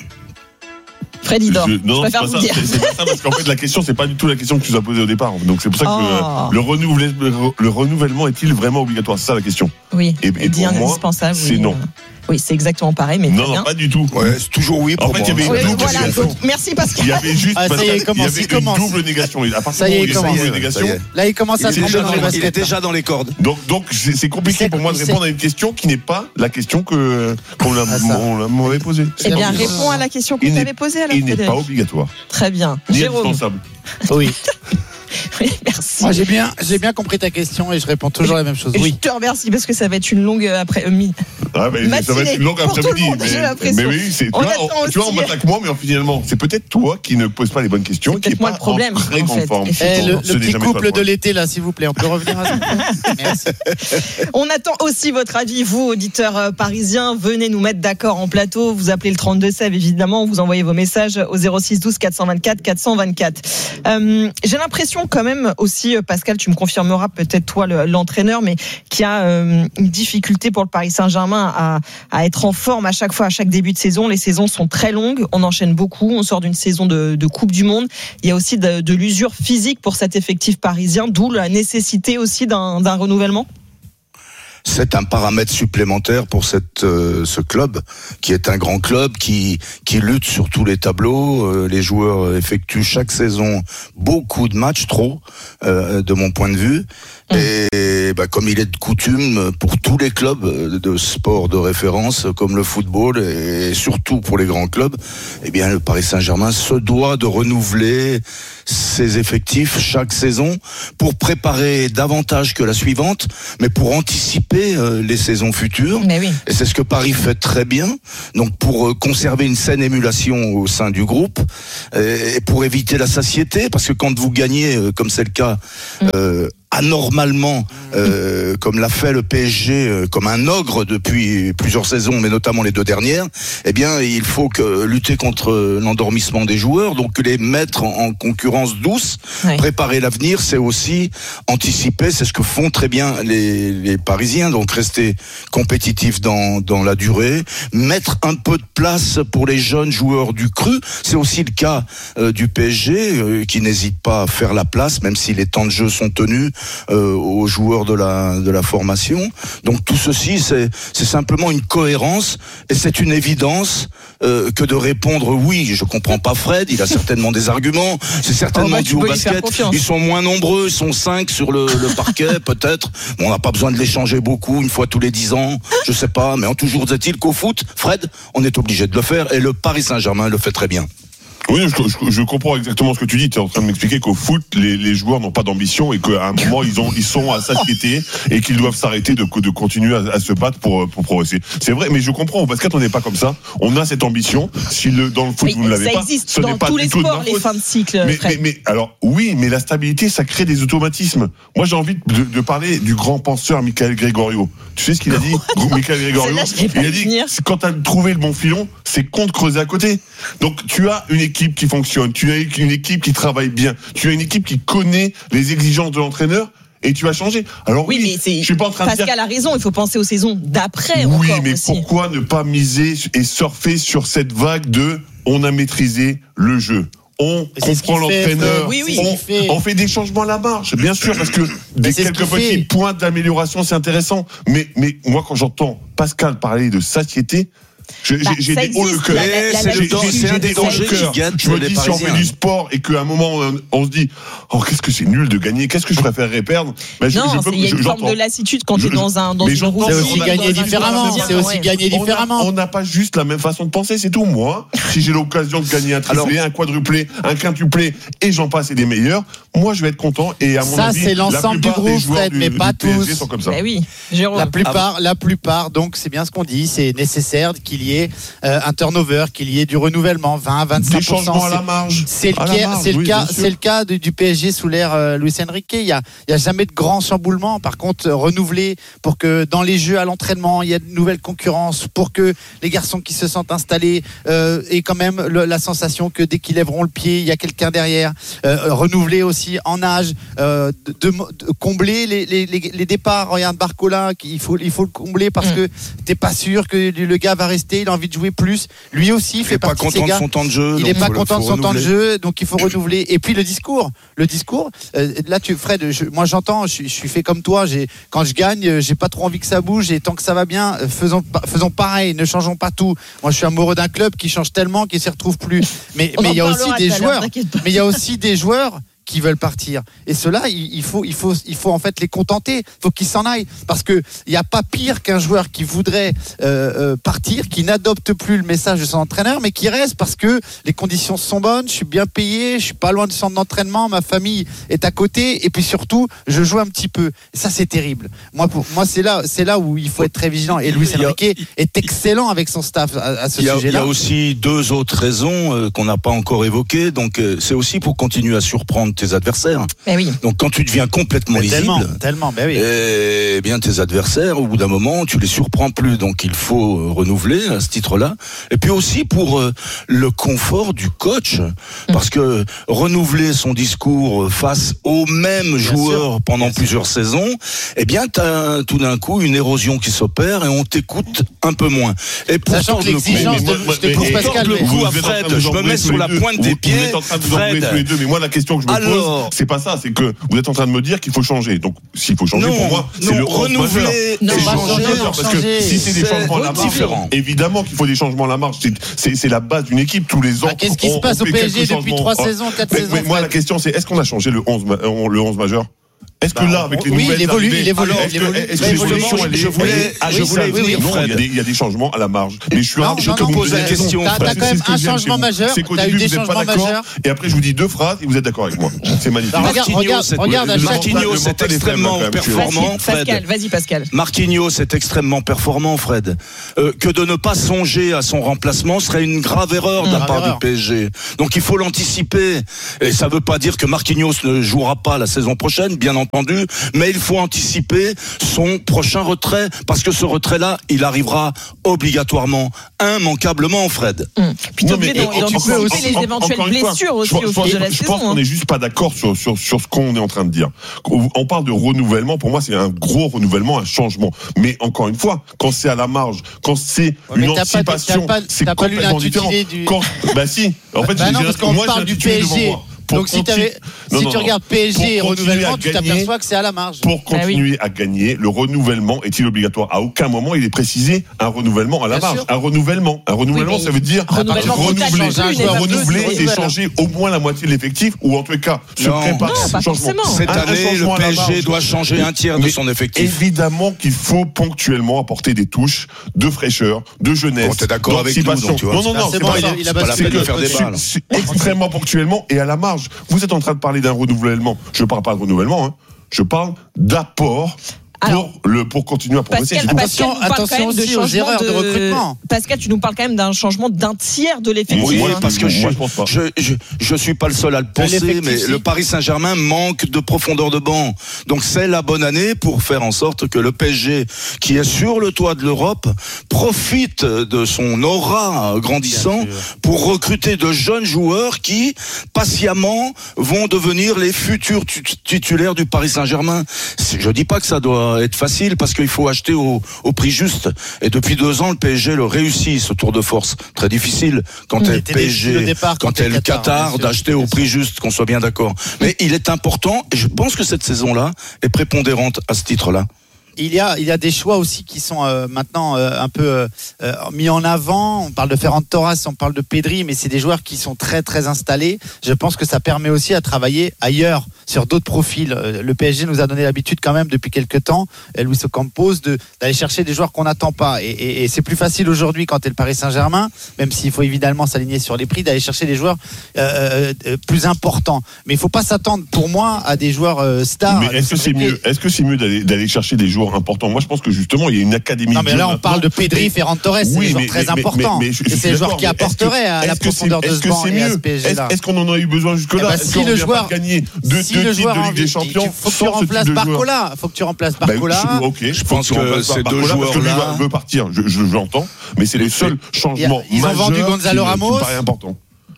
Fred, il dort. Je, non, je préfère c'est vous pas ça. dire. C'est, c'est pas ça, parce qu'en fait, la question, c'est pas du tout la question que tu nous as posée au départ. Donc, c'est pour ça que oh. le, le, renouvellement, le renouvellement est-il vraiment obligatoire? C'est ça la question. Oui. Et, et pour moi, indispensable. c'est oui. non. Oui, c'est exactement pareil, mais Non, très bien. non, pas du tout. Ouais, c'est toujours oui pour En fait, moi. il y avait Oui, une double voilà, négation. donc, merci Pascal. Il y avait juste Ah, ça y est, Pascal, il commence, il y avait il commence. une double négation. À partir Ça y est, du moment où il il y a commence. une négation, Ça y est. Là, il commence Il à est se déjà trembler dans dans les les- il est baskets. déjà dans les cordes. donc donc c'est c'est compliqué Il pour moi de sait. répondre à une question qui n'est pas la question que qu'on l'a- Ah, ça. on l'a- m'avait posée. Eh bien, réponds à la question que Il tu n'est- avais posée alors, Il n'est Frédéric. pas obligatoire, Très bien. ni Jérôme. indispensable. Oui. Oui, merci. Moi, j'ai bien, j'ai bien compris ta question et je réponds toujours la même chose. Et Oui. Je te remercie parce que ça va être une longue après. euh, mi- Ah, mais ça va Matinée être une longue pour tout le après-midi. monde, j'ai Mais, l'impression. mais oui, c'est, tu, On vois, attend on, tu vois, on aussi. m'attaque moi, mais finalement, c'est peut-être toi qui ne pose pas les bonnes questions, C'est qui est peut-être moi pas le problème, en très en grande fait, forme. effectivement. Eh, le, Ce le n'est petit jamais toi couple le de problème. l'été, là, s'il vous plaît, on peut revenir à ça. Merci. On attend aussi votre avis, vous, auditeurs euh, parisiens. Venez nous mettre d'accord en plateau. Vous appelez le trente-deux seize, évidemment. Vous envoyez vos messages au zéro six douze quatre cent vingt-quatre quatre cent vingt-quatre. Euh, j'ai l'impression quand même aussi, euh, Pascal, tu me confirmeras peut-être toi le- l'entraîneur, mais qu'il y a euh, une difficulté pour le Paris Saint-Germain à, à être en forme à chaque fois, à chaque début de saison. Les saisons sont très longues. On enchaîne beaucoup. On sort d'une saison de, de Coupe du Monde. Il y a aussi de, de l'usure physique pour cet effectif parisien, d'où la nécessité aussi d'un, d'un renouvellement. C'est un paramètre supplémentaire pour cette, euh, ce club, qui est un grand club, qui, qui lutte sur tous les tableaux. Euh, les joueurs effectuent chaque saison beaucoup de matchs, trop, euh, de mon point de vue. Et bah, comme il est de coutume pour tous les clubs de sport de référence, comme le football, et surtout pour les grands clubs, eh bien le Paris Saint-Germain se doit de renouveler ses effectifs chaque saison pour préparer davantage que la suivante, mais pour anticiper euh, les saisons futures. Mais oui. Et c'est ce que Paris fait très bien. Donc pour euh, conserver une saine émulation au sein du groupe et, et pour éviter la satiété, parce que quand vous gagnez, euh, comme c'est le cas, euh, anormalement, euh, comme l'a fait le P S G, euh, comme un ogre depuis plusieurs saisons, mais notamment les deux dernières, eh bien, il faut que lutter contre l'endormissement des joueurs, donc les mettre en, en concurrence douce, Ouais. préparer l'avenir, c'est aussi anticiper, c'est ce que font très bien les, les Parisiens, donc rester compétitifs dans, dans la durée, mettre un peu de place pour les jeunes joueurs du cru, c'est aussi le cas euh, du P S G, euh, qui n'hésite pas à faire la place, même si les temps de jeu sont tenus, Euh, aux joueurs de la de la formation. Donc tout ceci, c'est c'est simplement une cohérence et c'est une évidence euh, que de répondre oui. Je comprends pas Fred, il a certainement des arguments. C'est certainement Oh bah, dû tu au peux lui faire basket. confiance. Ils sont moins nombreux, ils sont cinq sur le, le parquet peut-être. Bon, on n'a pas besoin de les changer beaucoup, une fois tous les dix ans, je sais pas. Mais en toujours est-il qu'au foot, Fred, on est obligé de le faire et le Paris Saint-Germain le fait très bien. Oui, je, je, je comprends exactement ce que tu dis. Tu es en train de m'expliquer qu'au foot, les, les joueurs n'ont pas d'ambition et qu'à un moment, ils, ont, ils sont à satiété et qu'ils doivent s'arrêter de, de continuer à, à se battre pour, pour progresser. C'est vrai, mais je comprends. Au basket, on n'est pas comme ça. On a cette ambition. Si le, dans le foot, Mais vous ne l'avez ça pas, existe ce dans n'est pas tous du les tout de sports, ma les faute. fins de cycle, Mais, Fred. mais, mais alors, oui, mais la stabilité, ça crée des automatismes. Moi, j'ai envie de, de parler du grand penseur Michael Gregorio. Tu sais ce qu'il a dit, Michael Gregorio? Celle-là, je l'ai pas Il a vu dit, venir. quand tu as trouvé le bon filon, c'est con de creuser à côté. Donc, tu as une équipe qui fonctionne, tu as une équipe qui travaille bien, tu as une équipe qui connaît les exigences de l'entraîneur et tu vas changer. Alors oui, Oui, mais c'est je suis pas en train Pascal de dire... a raison, il faut penser aux saisons d'après Oui, encore mais aussi. pourquoi ne pas miser et surfer sur cette vague de on a maîtrisé le jeu? On c'est ce comprend qu'il fait, l'entraîneur, Fred. Oui, oui, on, c'est ce qu'il fait. on fait des changements à la marge, bien sûr, parce que des c'est ce quelques qu'il fait. petits points d'amélioration, c'est intéressant. Mais, mais moi, quand j'entends Pascal parler de satiété, je- Bah, j'ai j'ai ça des hauts le existe, cœur. la- la- la- C'est le l'habitude. dan- c'est un des J'ai des hauts dangers le cœur. qui gagnent Je me les dis, si on Parisiens. fait du sport et qu'à un moment, on, on se dit, oh, qu'est-ce que c'est nul de gagner, qu'est-ce que je préférerais perdre? Ben, je- Non, je c'est- peux- il y a je- une forme j'entends. de lassitude quand tu es Je- dans un dans mais une j'entends, routine. C'est aussi on a- gagner dans un différemment. quotidien, C'est aussi ouais. gagner On a- différemment. On n'a pas juste la même façon de penser, c'est tout. Moi, si j'ai l'occasion de gagner un triplé, un quadruplé, un quintuplé, et j'en passe et des meilleurs, moi je vais être content. Et à mon Ça, avis, c'est la l'ensemble du plupart des groupe, joueurs Fred, du- mais du pas P S G tous. sont comme ça. Bah oui, Jérôme. La plupart, la plupart, donc c'est bien ce qu'on dit, c'est nécessaire qu'il y ait euh, un turnover, qu'il y ait du renouvellement, vingt, vingt-cinq pour cent. Des changements à la marge. C'est le À la cas, marge, c'est le oui, cas, bien sûr. c'est le cas de- du P S G sous l'ère euh, Luis Enrique. Il y a, il y a jamais de grands chamboulements. Par contre, euh, renouveler pour que dans les jeux à l'entraînement, il y a de nouvelles concurrences, pour que les garçons qui se sentent installés euh, aient quand même le- la sensation que dès qu'ils lèveront le pied, il y a quelqu'un derrière. Euh, renouveler aussi en âge, euh, de, de- de combler les, les, les, les départs. Regarde Barcola, il faut, il faut le combler parce Mm. que t'es pas sûr que le gars va rester rester, il a envie de jouer plus. Lui aussi, il fait pas partie de ces content de gars. son temps de jeu. Il n'est donc pas faut le- content de faut son temps de renouveler. jeu, donc il faut renouveler. Et puis le discours, le discours. euh, là, tu, Fred, je- moi j'entends, je, suis- je suis fait comme toi. J'ai, quand je gagne, euh, j'ai pas trop envie que ça bouge. Et tant que ça va bien, euh, faisons, pa- faisons pareil. Ne changeons pas tout. Moi, je suis amoureux d'un club qui change tellement qu'il s'y retrouve plus. Mais On mais en il y a aussi parlera des tout à l'heure, joueurs. t'inquiète pas. Mais il y a aussi des joueurs qui veulent partir. Et ceux-là, il il faut, il faut, il faut en fait les contenter. Il faut qu'ils s'en aillent. Parce que il n'y a pas pire qu'un joueur qui voudrait euh, euh, partir, qui n'adopte plus le message de son entraîneur, mais qui reste parce que les conditions sont bonnes, je suis bien payé, je suis pas loin du centre d'entraînement, ma famille est à côté, et puis surtout, je joue un petit peu. Et ça, c'est terrible. Moi, pour moi, c'est là, c'est là où il faut être très vigilant. Et Luis Il y a- Enrique est excellent avec son staff à, à ce Il y, a, il y sujet-là. a aussi deux autres raisons euh, qu'on n'a pas encore évoquées. Donc, euh, c'est aussi pour continuer à surprendre tes adversaires. Eh oui. Donc, quand tu deviens complètement Mais lisible, tellement, tellement, ben oui. eh bien, tes adversaires, au bout d'un moment, tu les surprends plus. Donc, il faut euh, renouveler à ce titre-là. Et puis aussi pour euh, le confort du coach, parce que renouveler son discours face aux mêmes joueurs pendant plusieurs saisons, eh bien, t'as tout d'un coup une érosion qui s'opère et on t'écoute un peu moins. Et pour Sachant que tordre le cou- l'exigence mais- de- mais- je te mais- coupe, mais Pascal, tordre le mais- cou Vous à êtes en train Fred, de vous je me embrouiller mets tous sur les la deux. pointe Vous- des Vous pieds. êtes en train de vous embrouiller Fred. tous les deux, mais moi la question que je me Alors. pose, c'est pas ça, c'est que vous êtes en train de me dire qu'il faut changer. Donc s'il faut changer, Non, pour moi, c'est non, le onze renouveler, majeur. non, C'est pas changer, changer, majeur, parce que changer. si c'est des C'est changements à la marge, différent. évidemment qu'il faut des changements à la marge. C'est- C'est c'est la base d'une équipe tous les ans. Bah, qu'est-ce qui on- se passe on au fait P S G quelques depuis changements. trois Oh, saisons, quatre mais- saisons, mais moi Fred. la question c'est est-ce qu'on a changé le onze ma- euh, le onze majeur? Est-ce que Bah, là, avec les oui, nouvelles il évolue, arrivées, il évolue, est-ce il que- évolue. est-ce que Bah, l'évolution, évolution, elle est- je voulais- elle est- ah, je oui, voulais ça, y venir, non, il y a Fred. des- il y a des changements à la marge. Mais je suis Non, un- non, je non, te non, pose la mais question. t'as- Parce t'as que quand c'est même ce que un je viens de changement chez vous. majeur, C'est qu'au t'as eu début, des vous n'êtes pas changements d'accord. majeurs. Et après, je vous dis deux phrases et vous êtes d'accord avec moi. C'est magnifique. Alors, regarde, regarde, c'est- regarde à chaque Marquinhos, Le c'est mental est extrêmement faible, quand même, performant, Pascal, Fred. vas-y Pascal. Marquinhos est extrêmement performant, Fred. Euh, que de ne pas songer à son remplacement serait une grave erreur de la Grave part erreur. du P S G. Donc il faut l'anticiper. Et ça ne veut pas dire que Marquinhos ne jouera pas la saison prochaine, bien entendu, mais il faut anticiper son prochain retrait, parce que ce retrait-là, il arrivera obligatoirement, immanquablement, Fred. Hum. Puis t'es Non, mais, obligé euh, d'an- encore- d'anticiper encore- les encore- éventuelles encore une fois, blessures aussi je pense- au je pense- fil de la Je pense saison. qu'on hein. n'est juste pas d'accord sur, sur, sur ce qu'on est en train de dire. On parle de renouvellement, pour moi, c'est un gros renouvellement, un changement. Mais encore une fois, quand c'est à la marge, quand c'est Ouais, mais une t'as pas- anticipation, t'as pas- c'est t'as pas lu complètement différent. l'intitulé du- Quand, bah si, en fait, Bah je non, dirais parce que qu'on moi, parle j'ai du l'intitulé P S G. devant moi. Pour Donc si, conti- t'avais- Non, si non, tu non. regardes P S G et Pour continuer renouvellement, à tu gagner- t'aperçois que c'est à la marge. Pour Ah oui. continuer à gagner, le renouvellement est-il obligatoire? À aucun moment il est précisé un renouvellement à la Bien marge. sûr. Un renouvellement, un renouvellement, Oui, mais ça veut dire renouvellement total renouveler, non plus, n'est pas renouveler, possible. c'est Voilà. changer au moins la moitié de l'effectif, ou en tout cas se Non. préparer Non, à ce pas changement. forcément. Cette Un- un année, changement à le la P S G marge. doit changer un tiers de Mais son effectif. Évidemment qu'il faut ponctuellement apporter des touches de fraîcheur, de jeunesse. Bon, t'es d'accord avec nous, d'anticipation. donc, tu vois. Non, non, non, C'est c'est bon, pas il a- ça. il a C'est pas la c'est peine de que faire des c'est- balles. c'est extrêmement ponctuellement et à la marge. Vous êtes en train de parler d'un renouvellement. Je ne parle pas de renouvellement, hein. Je parle d'apport. Alors, Pour, le, pour continuer à progresser. Pascal, J'ai pas- Pascal nous parle attention quand même de aussi aux changement erreurs de recrutement. Pascal, tu nous parles quand même d'un changement d'un tiers de l'effectif. Oui, hein. parce que je, Moi, je pense pas. je, je, je suis pas le seul à le penser, l'effectif, mais si. le Paris Saint-Germain manque de profondeur de banc. Donc c'est la bonne année pour faire en sorte que le P S G, qui est sur le toit de l'Europe, profite de son aura grandissant pour recruter de jeunes joueurs qui, patiemment, vont devenir les futurs tu- titulaires du Paris Saint-Germain. C'est- Je dis pas que ça doit être facile, parce qu'il faut acheter au, au prix juste. Et depuis deux ans, le P S G le réussit, ce tour de force. Très difficile quand Mmh. t'es Était P S difficile au G, départ, quand quand t'es t'es le Qatar, Qatar, bien sûr. d'acheter au prix juste, qu'on soit bien d'accord. Mais il est important, et je pense que cette saison-là est prépondérante à ce titre-là. Il y a, il y a des choix aussi qui sont euh, maintenant euh, un peu euh, euh, mis en avant. On parle de Ferran Torres, on parle de Pedri, mais c'est des joueurs qui sont très très installés. Je pense que ça permet aussi à travailler ailleurs, sur d'autres profils. Euh, Le P S G nous a donné l'habitude quand même depuis quelques temps, euh, Luis Ocampos, de, d'aller chercher des joueurs qu'on n'attend pas. Et, et, et c'est plus facile aujourd'hui quand tu es le Paris Saint-Germain, même s'il faut évidemment s'aligner sur les prix, d'aller chercher des joueurs euh, euh, plus importants. Mais il ne faut pas s'attendre, pour moi, à des joueurs euh, stars. Mais est-ce que c'est mieux, est-ce que c'est mieux d'aller, d'aller chercher des joueurs importants? Moi, je pense que justement, il y a une académie. Non, de mais là, jeunes on parle de maintenant. Pedri, Ferran Torres, c'est Oui, des joueurs mais- très mais- mais- importants. mais je- je Et suis c'est des joueurs d'accord, qui mais est-ce que- apporteraient à la est-ce que c'est- profondeur de est-ce ce que banc c'est et à mieux ce P S G Est-ce là. est-ce qu'on en a eu besoin jusque-là? Eh ben, Est-ce si qu'on le vient joueur pas de gagner deux, si deux le titres joueur de a Ligue envie, des Champions? il faut que tu sans ce type remplaces de joueur? Barcola. Faut que tu remplaces Bah, Barcola. je- ok, je pense qu'on que remplace ces deux Barcola parce que lui joueurs-là- va- veut partir. Je, je, je l'entends, mais c'est le seul changement Ils ont majeur vendu Gonzalo qui me- qui me Ramos. paraît important.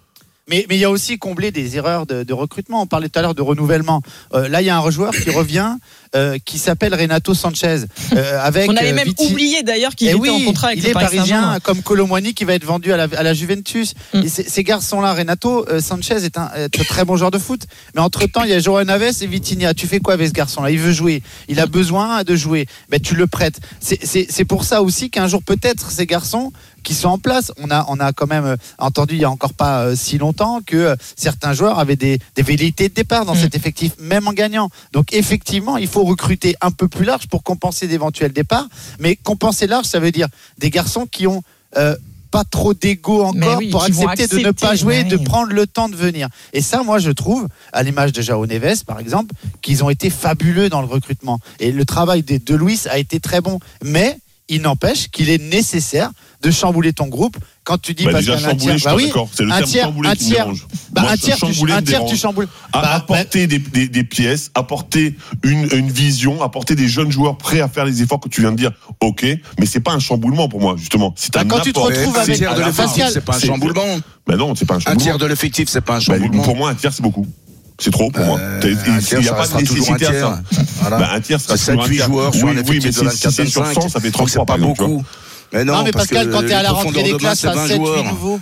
Mais mais il y a aussi combler des erreurs de, de recrutement. On parlait tout à l'heure de renouvellement. Euh, là, il y a un joueur qui revient, euh, qui s'appelle Renato Sanchez. Euh, avec On avait même Viti... oublié d'ailleurs qu'il Et était oui, en contrat avec il le est Paris parisien, Saint-Germain. comme Colomboigny qui va être vendu à la, à la Juventus. Mm. Et ces, ces garçons-là, Renato euh, Sanchez est un, est un très bon joueur de foot. Mais entre-temps, il y a João Neves et Vitinha. Tu fais quoi avec ce garçon-là? Il veut jouer. Il a besoin de jouer. Ben, tu le prêtes. C'est, c'est, c'est pour ça aussi qu'un jour, peut-être, ces garçons qui sont en place. On a, on a quand même entendu il n'y a encore pas euh, si longtemps que euh, certains joueurs avaient des, des velléités de départ dans mmh. cet effectif, même en gagnant. Donc effectivement, il faut recruter un peu plus large pour compenser d'éventuels départs. Mais compenser large, ça veut dire des garçons qui ont euh, pas trop d'ego encore oui, pour accepter, accepter de ne pas jouer, oui. de prendre le temps de venir. Et ça, moi, je trouve, à l'image de João Neves, par exemple, qu'ils ont été fabuleux dans le recrutement. Et le travail de, de Luis a été très bon. Mais il n'empêche qu'il est nécessaire de chambouler ton groupe. Quand tu dis bah parce déjà qu'un chambouler, tiers, je bah suis oui, d'accord, c'est le un terme tiers, chambouler un qui me tiers, dérange. bah Moi, un tiers, tu, chambouler un me tiers, dérange. tu chamboules. À Bah, apporter des, des, des pièces, apporter une, une vision, apporter des jeunes joueurs prêts à faire les efforts que tu viens de dire. Ok, mais c'est pas un chamboulement pour moi justement. C'est bah, un quand tu te apport. retrouves un avec tiers de l'effectif, c'est pas un chamboulement. Ben non, c'est pas un Un chamboulement. tiers de l'effectif, c'est pas un Bah, chamboulement. pour moi, un tiers c'est beaucoup. C'est trop pour moi. Euh, Il un tiers, n'y a ça pas de restera toujours un nécessité à tiers. ça. Voilà. Bah, un tiers, ça sept huit joueurs sur un effectif de vingt-quatre vingt-cinq. ça fait Donc trente-trois c'est pas par exemple, beaucoup. Mais non, non, mais parce Pascal, que quand tu es à la les rentrée des profondeurs de classes, main, à c'est vingt sept huit joueurs. nouveaux.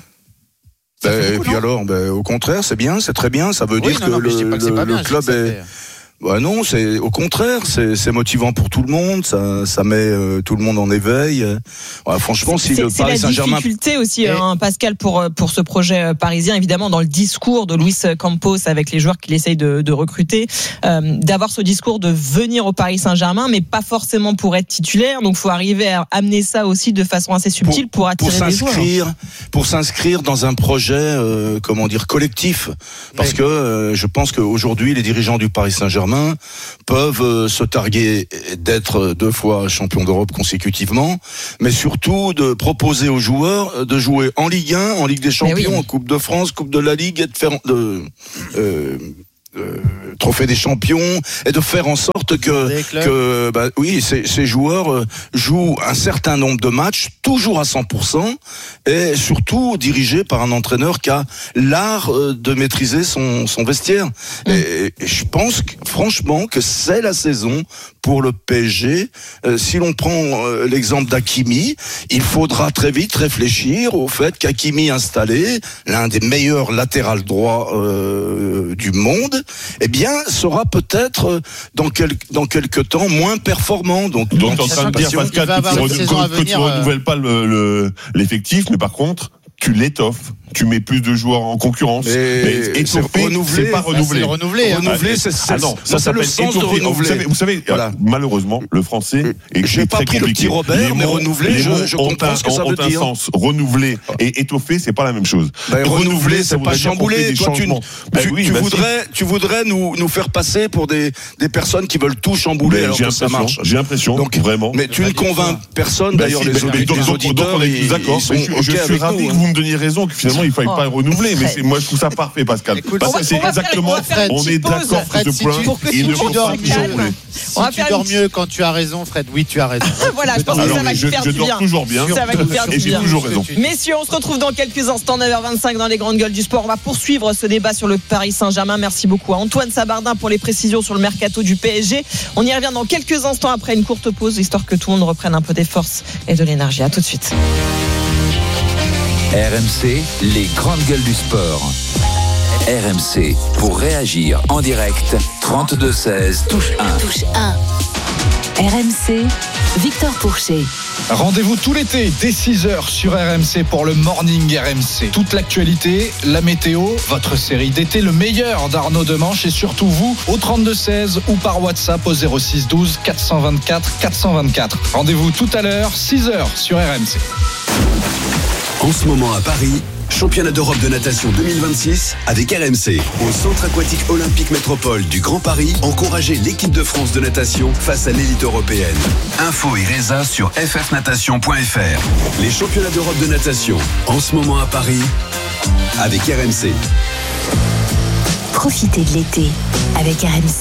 Et puis alors, ben, au contraire, c'est bien, c'est très bien. Ça veut Oui, dire non, que non, mais je dis le, pas que c'est pas le bien, je club dis que ça est. fait- Bah non, c'est au contraire, c'est, c'est motivant pour tout le monde. Ça, ça met euh, tout le monde en éveil. Ouais, franchement, si c'est, le c'est Paris la Saint-Germain. difficulté aussi, hein, Pascal, pour pour ce projet parisien, évidemment, dans le discours de Luis Campos avec les joueurs qu'il essaye de, de recruter, euh, d'avoir ce discours de venir au Paris Saint-Germain, mais pas forcément pour être titulaire. Donc, faut arriver à amener ça aussi de façon assez subtile pour, pour attirer pour les joueurs. s'inscrire, pour s'inscrire dans un projet, euh, comment dire, collectif. Parce oui. que euh, je pense qu'aujourd'hui, les dirigeants du Paris Saint-Germain peuvent euh, se targuer d'être deux fois champion d'Europe consécutivement, mais surtout de proposer aux joueurs de jouer en Ligue un, en Ligue des Champions, oui. en Coupe de France, Coupe de la Ligue, et de faire de euh, Euh, trophée des champions et de faire en sorte que, que bah, oui, ces, ces joueurs euh, jouent un certain nombre de matchs toujours à cent pour cent et surtout dirigés par un entraîneur qui a l'art euh, de maîtriser son, son vestiaire. Mmh. Et, et je pense que, franchement que c'est la saison pour le P S G. Euh, si l'on prend euh, l'exemple d'Hakimi, il faudra très vite réfléchir au fait qu'Hakimi installé, l'un des meilleurs latérales droits euh, du monde, eh bien, sera peut-être dans quelques dans quelques temps moins performant. Donc, donc tu es en train de dire, Pascal, que tu, re- que, que tu renouvelles pas le, le, l'effectif, mais par contre, tu l'étoffes. Tu mets plus de joueurs en concurrence. Mais, mais étoffé, c'est pas renouvelé. C'est renouvelé. Renouvelé, c'est, c'est, ah non, ça, ça le s'appelle sens de renouveler. Vous savez, vous savez voilà. malheureusement, le français est J'ai pas très pris compliqué. le petit Robert, les mais mots, renouveler, les je, mots je ont comprends un, ce que ça ont veut un dire. sens. Renouveler et étoffer, c'est pas la même chose. Ben, renouveler, c'est pas chambouler. Toi, tu, ben tu, oui, tu ben voudrais, si. tu voudrais nous, nous faire passer pour des, des personnes qui veulent tout chambouler ben, alors que ça marche. J'ai l'impression, donc vraiment. Mais tu ne convaincs personne. D'ailleurs, les auditeurs, ils sont je suis ravi que vous me donniez raison, que finalement, il ne fallait pas renouveler. Mais moi, je trouve ça parfait, Pascal. Écoute, Parce que c'est exactement, on est d'accord sur ce point. Il ne faut pas chambouler. Si tu dors mieux quand tu as raison, Fred, oui, tu as raison. Voilà, je pense que ça va je, faire je du dors bien. toujours bien. Ça va faire et du j'ai bien. toujours raison. Messieurs, on se retrouve dans quelques instants, neuf heures vingt-cinq dans les grandes gueules du sport. On va poursuivre ce débat sur le Paris Saint-Germain. Merci beaucoup à Antoine Sabardin pour les précisions sur le mercato du P S G. On y revient dans quelques instants après une courte pause, histoire que tout le monde reprenne un peu des forces et de l'énergie. À tout de suite. R M C, les grandes gueules du sport. R M C, pour réagir en direct, trente-deux seize, touche un. Touche un. R M C, Victor Pourchet. Rendez-vous tout l'été dès six heures sur R M C pour le Morning R M C. Toute l'actualité, la météo, votre série d'été, le meilleur d'Arnaud Demanche et surtout vous au trente-deux seize ou par WhatsApp au zéro six douze quatre cent vingt-quatre quatre cent vingt-quatre. Rendez-vous tout à l'heure, six heures sur R M C. En ce moment à Paris, championnat d'Europe de natation deux mille vingt-six avec R M C. Au centre aquatique olympique métropole du Grand Paris, encouragez l'équipe de France de natation face à l'élite européenne. Info et résa sur f f natation point f r. Les championnats d'Europe de natation, en ce moment à Paris, avec R M C. Profitez de l'été avec R M C.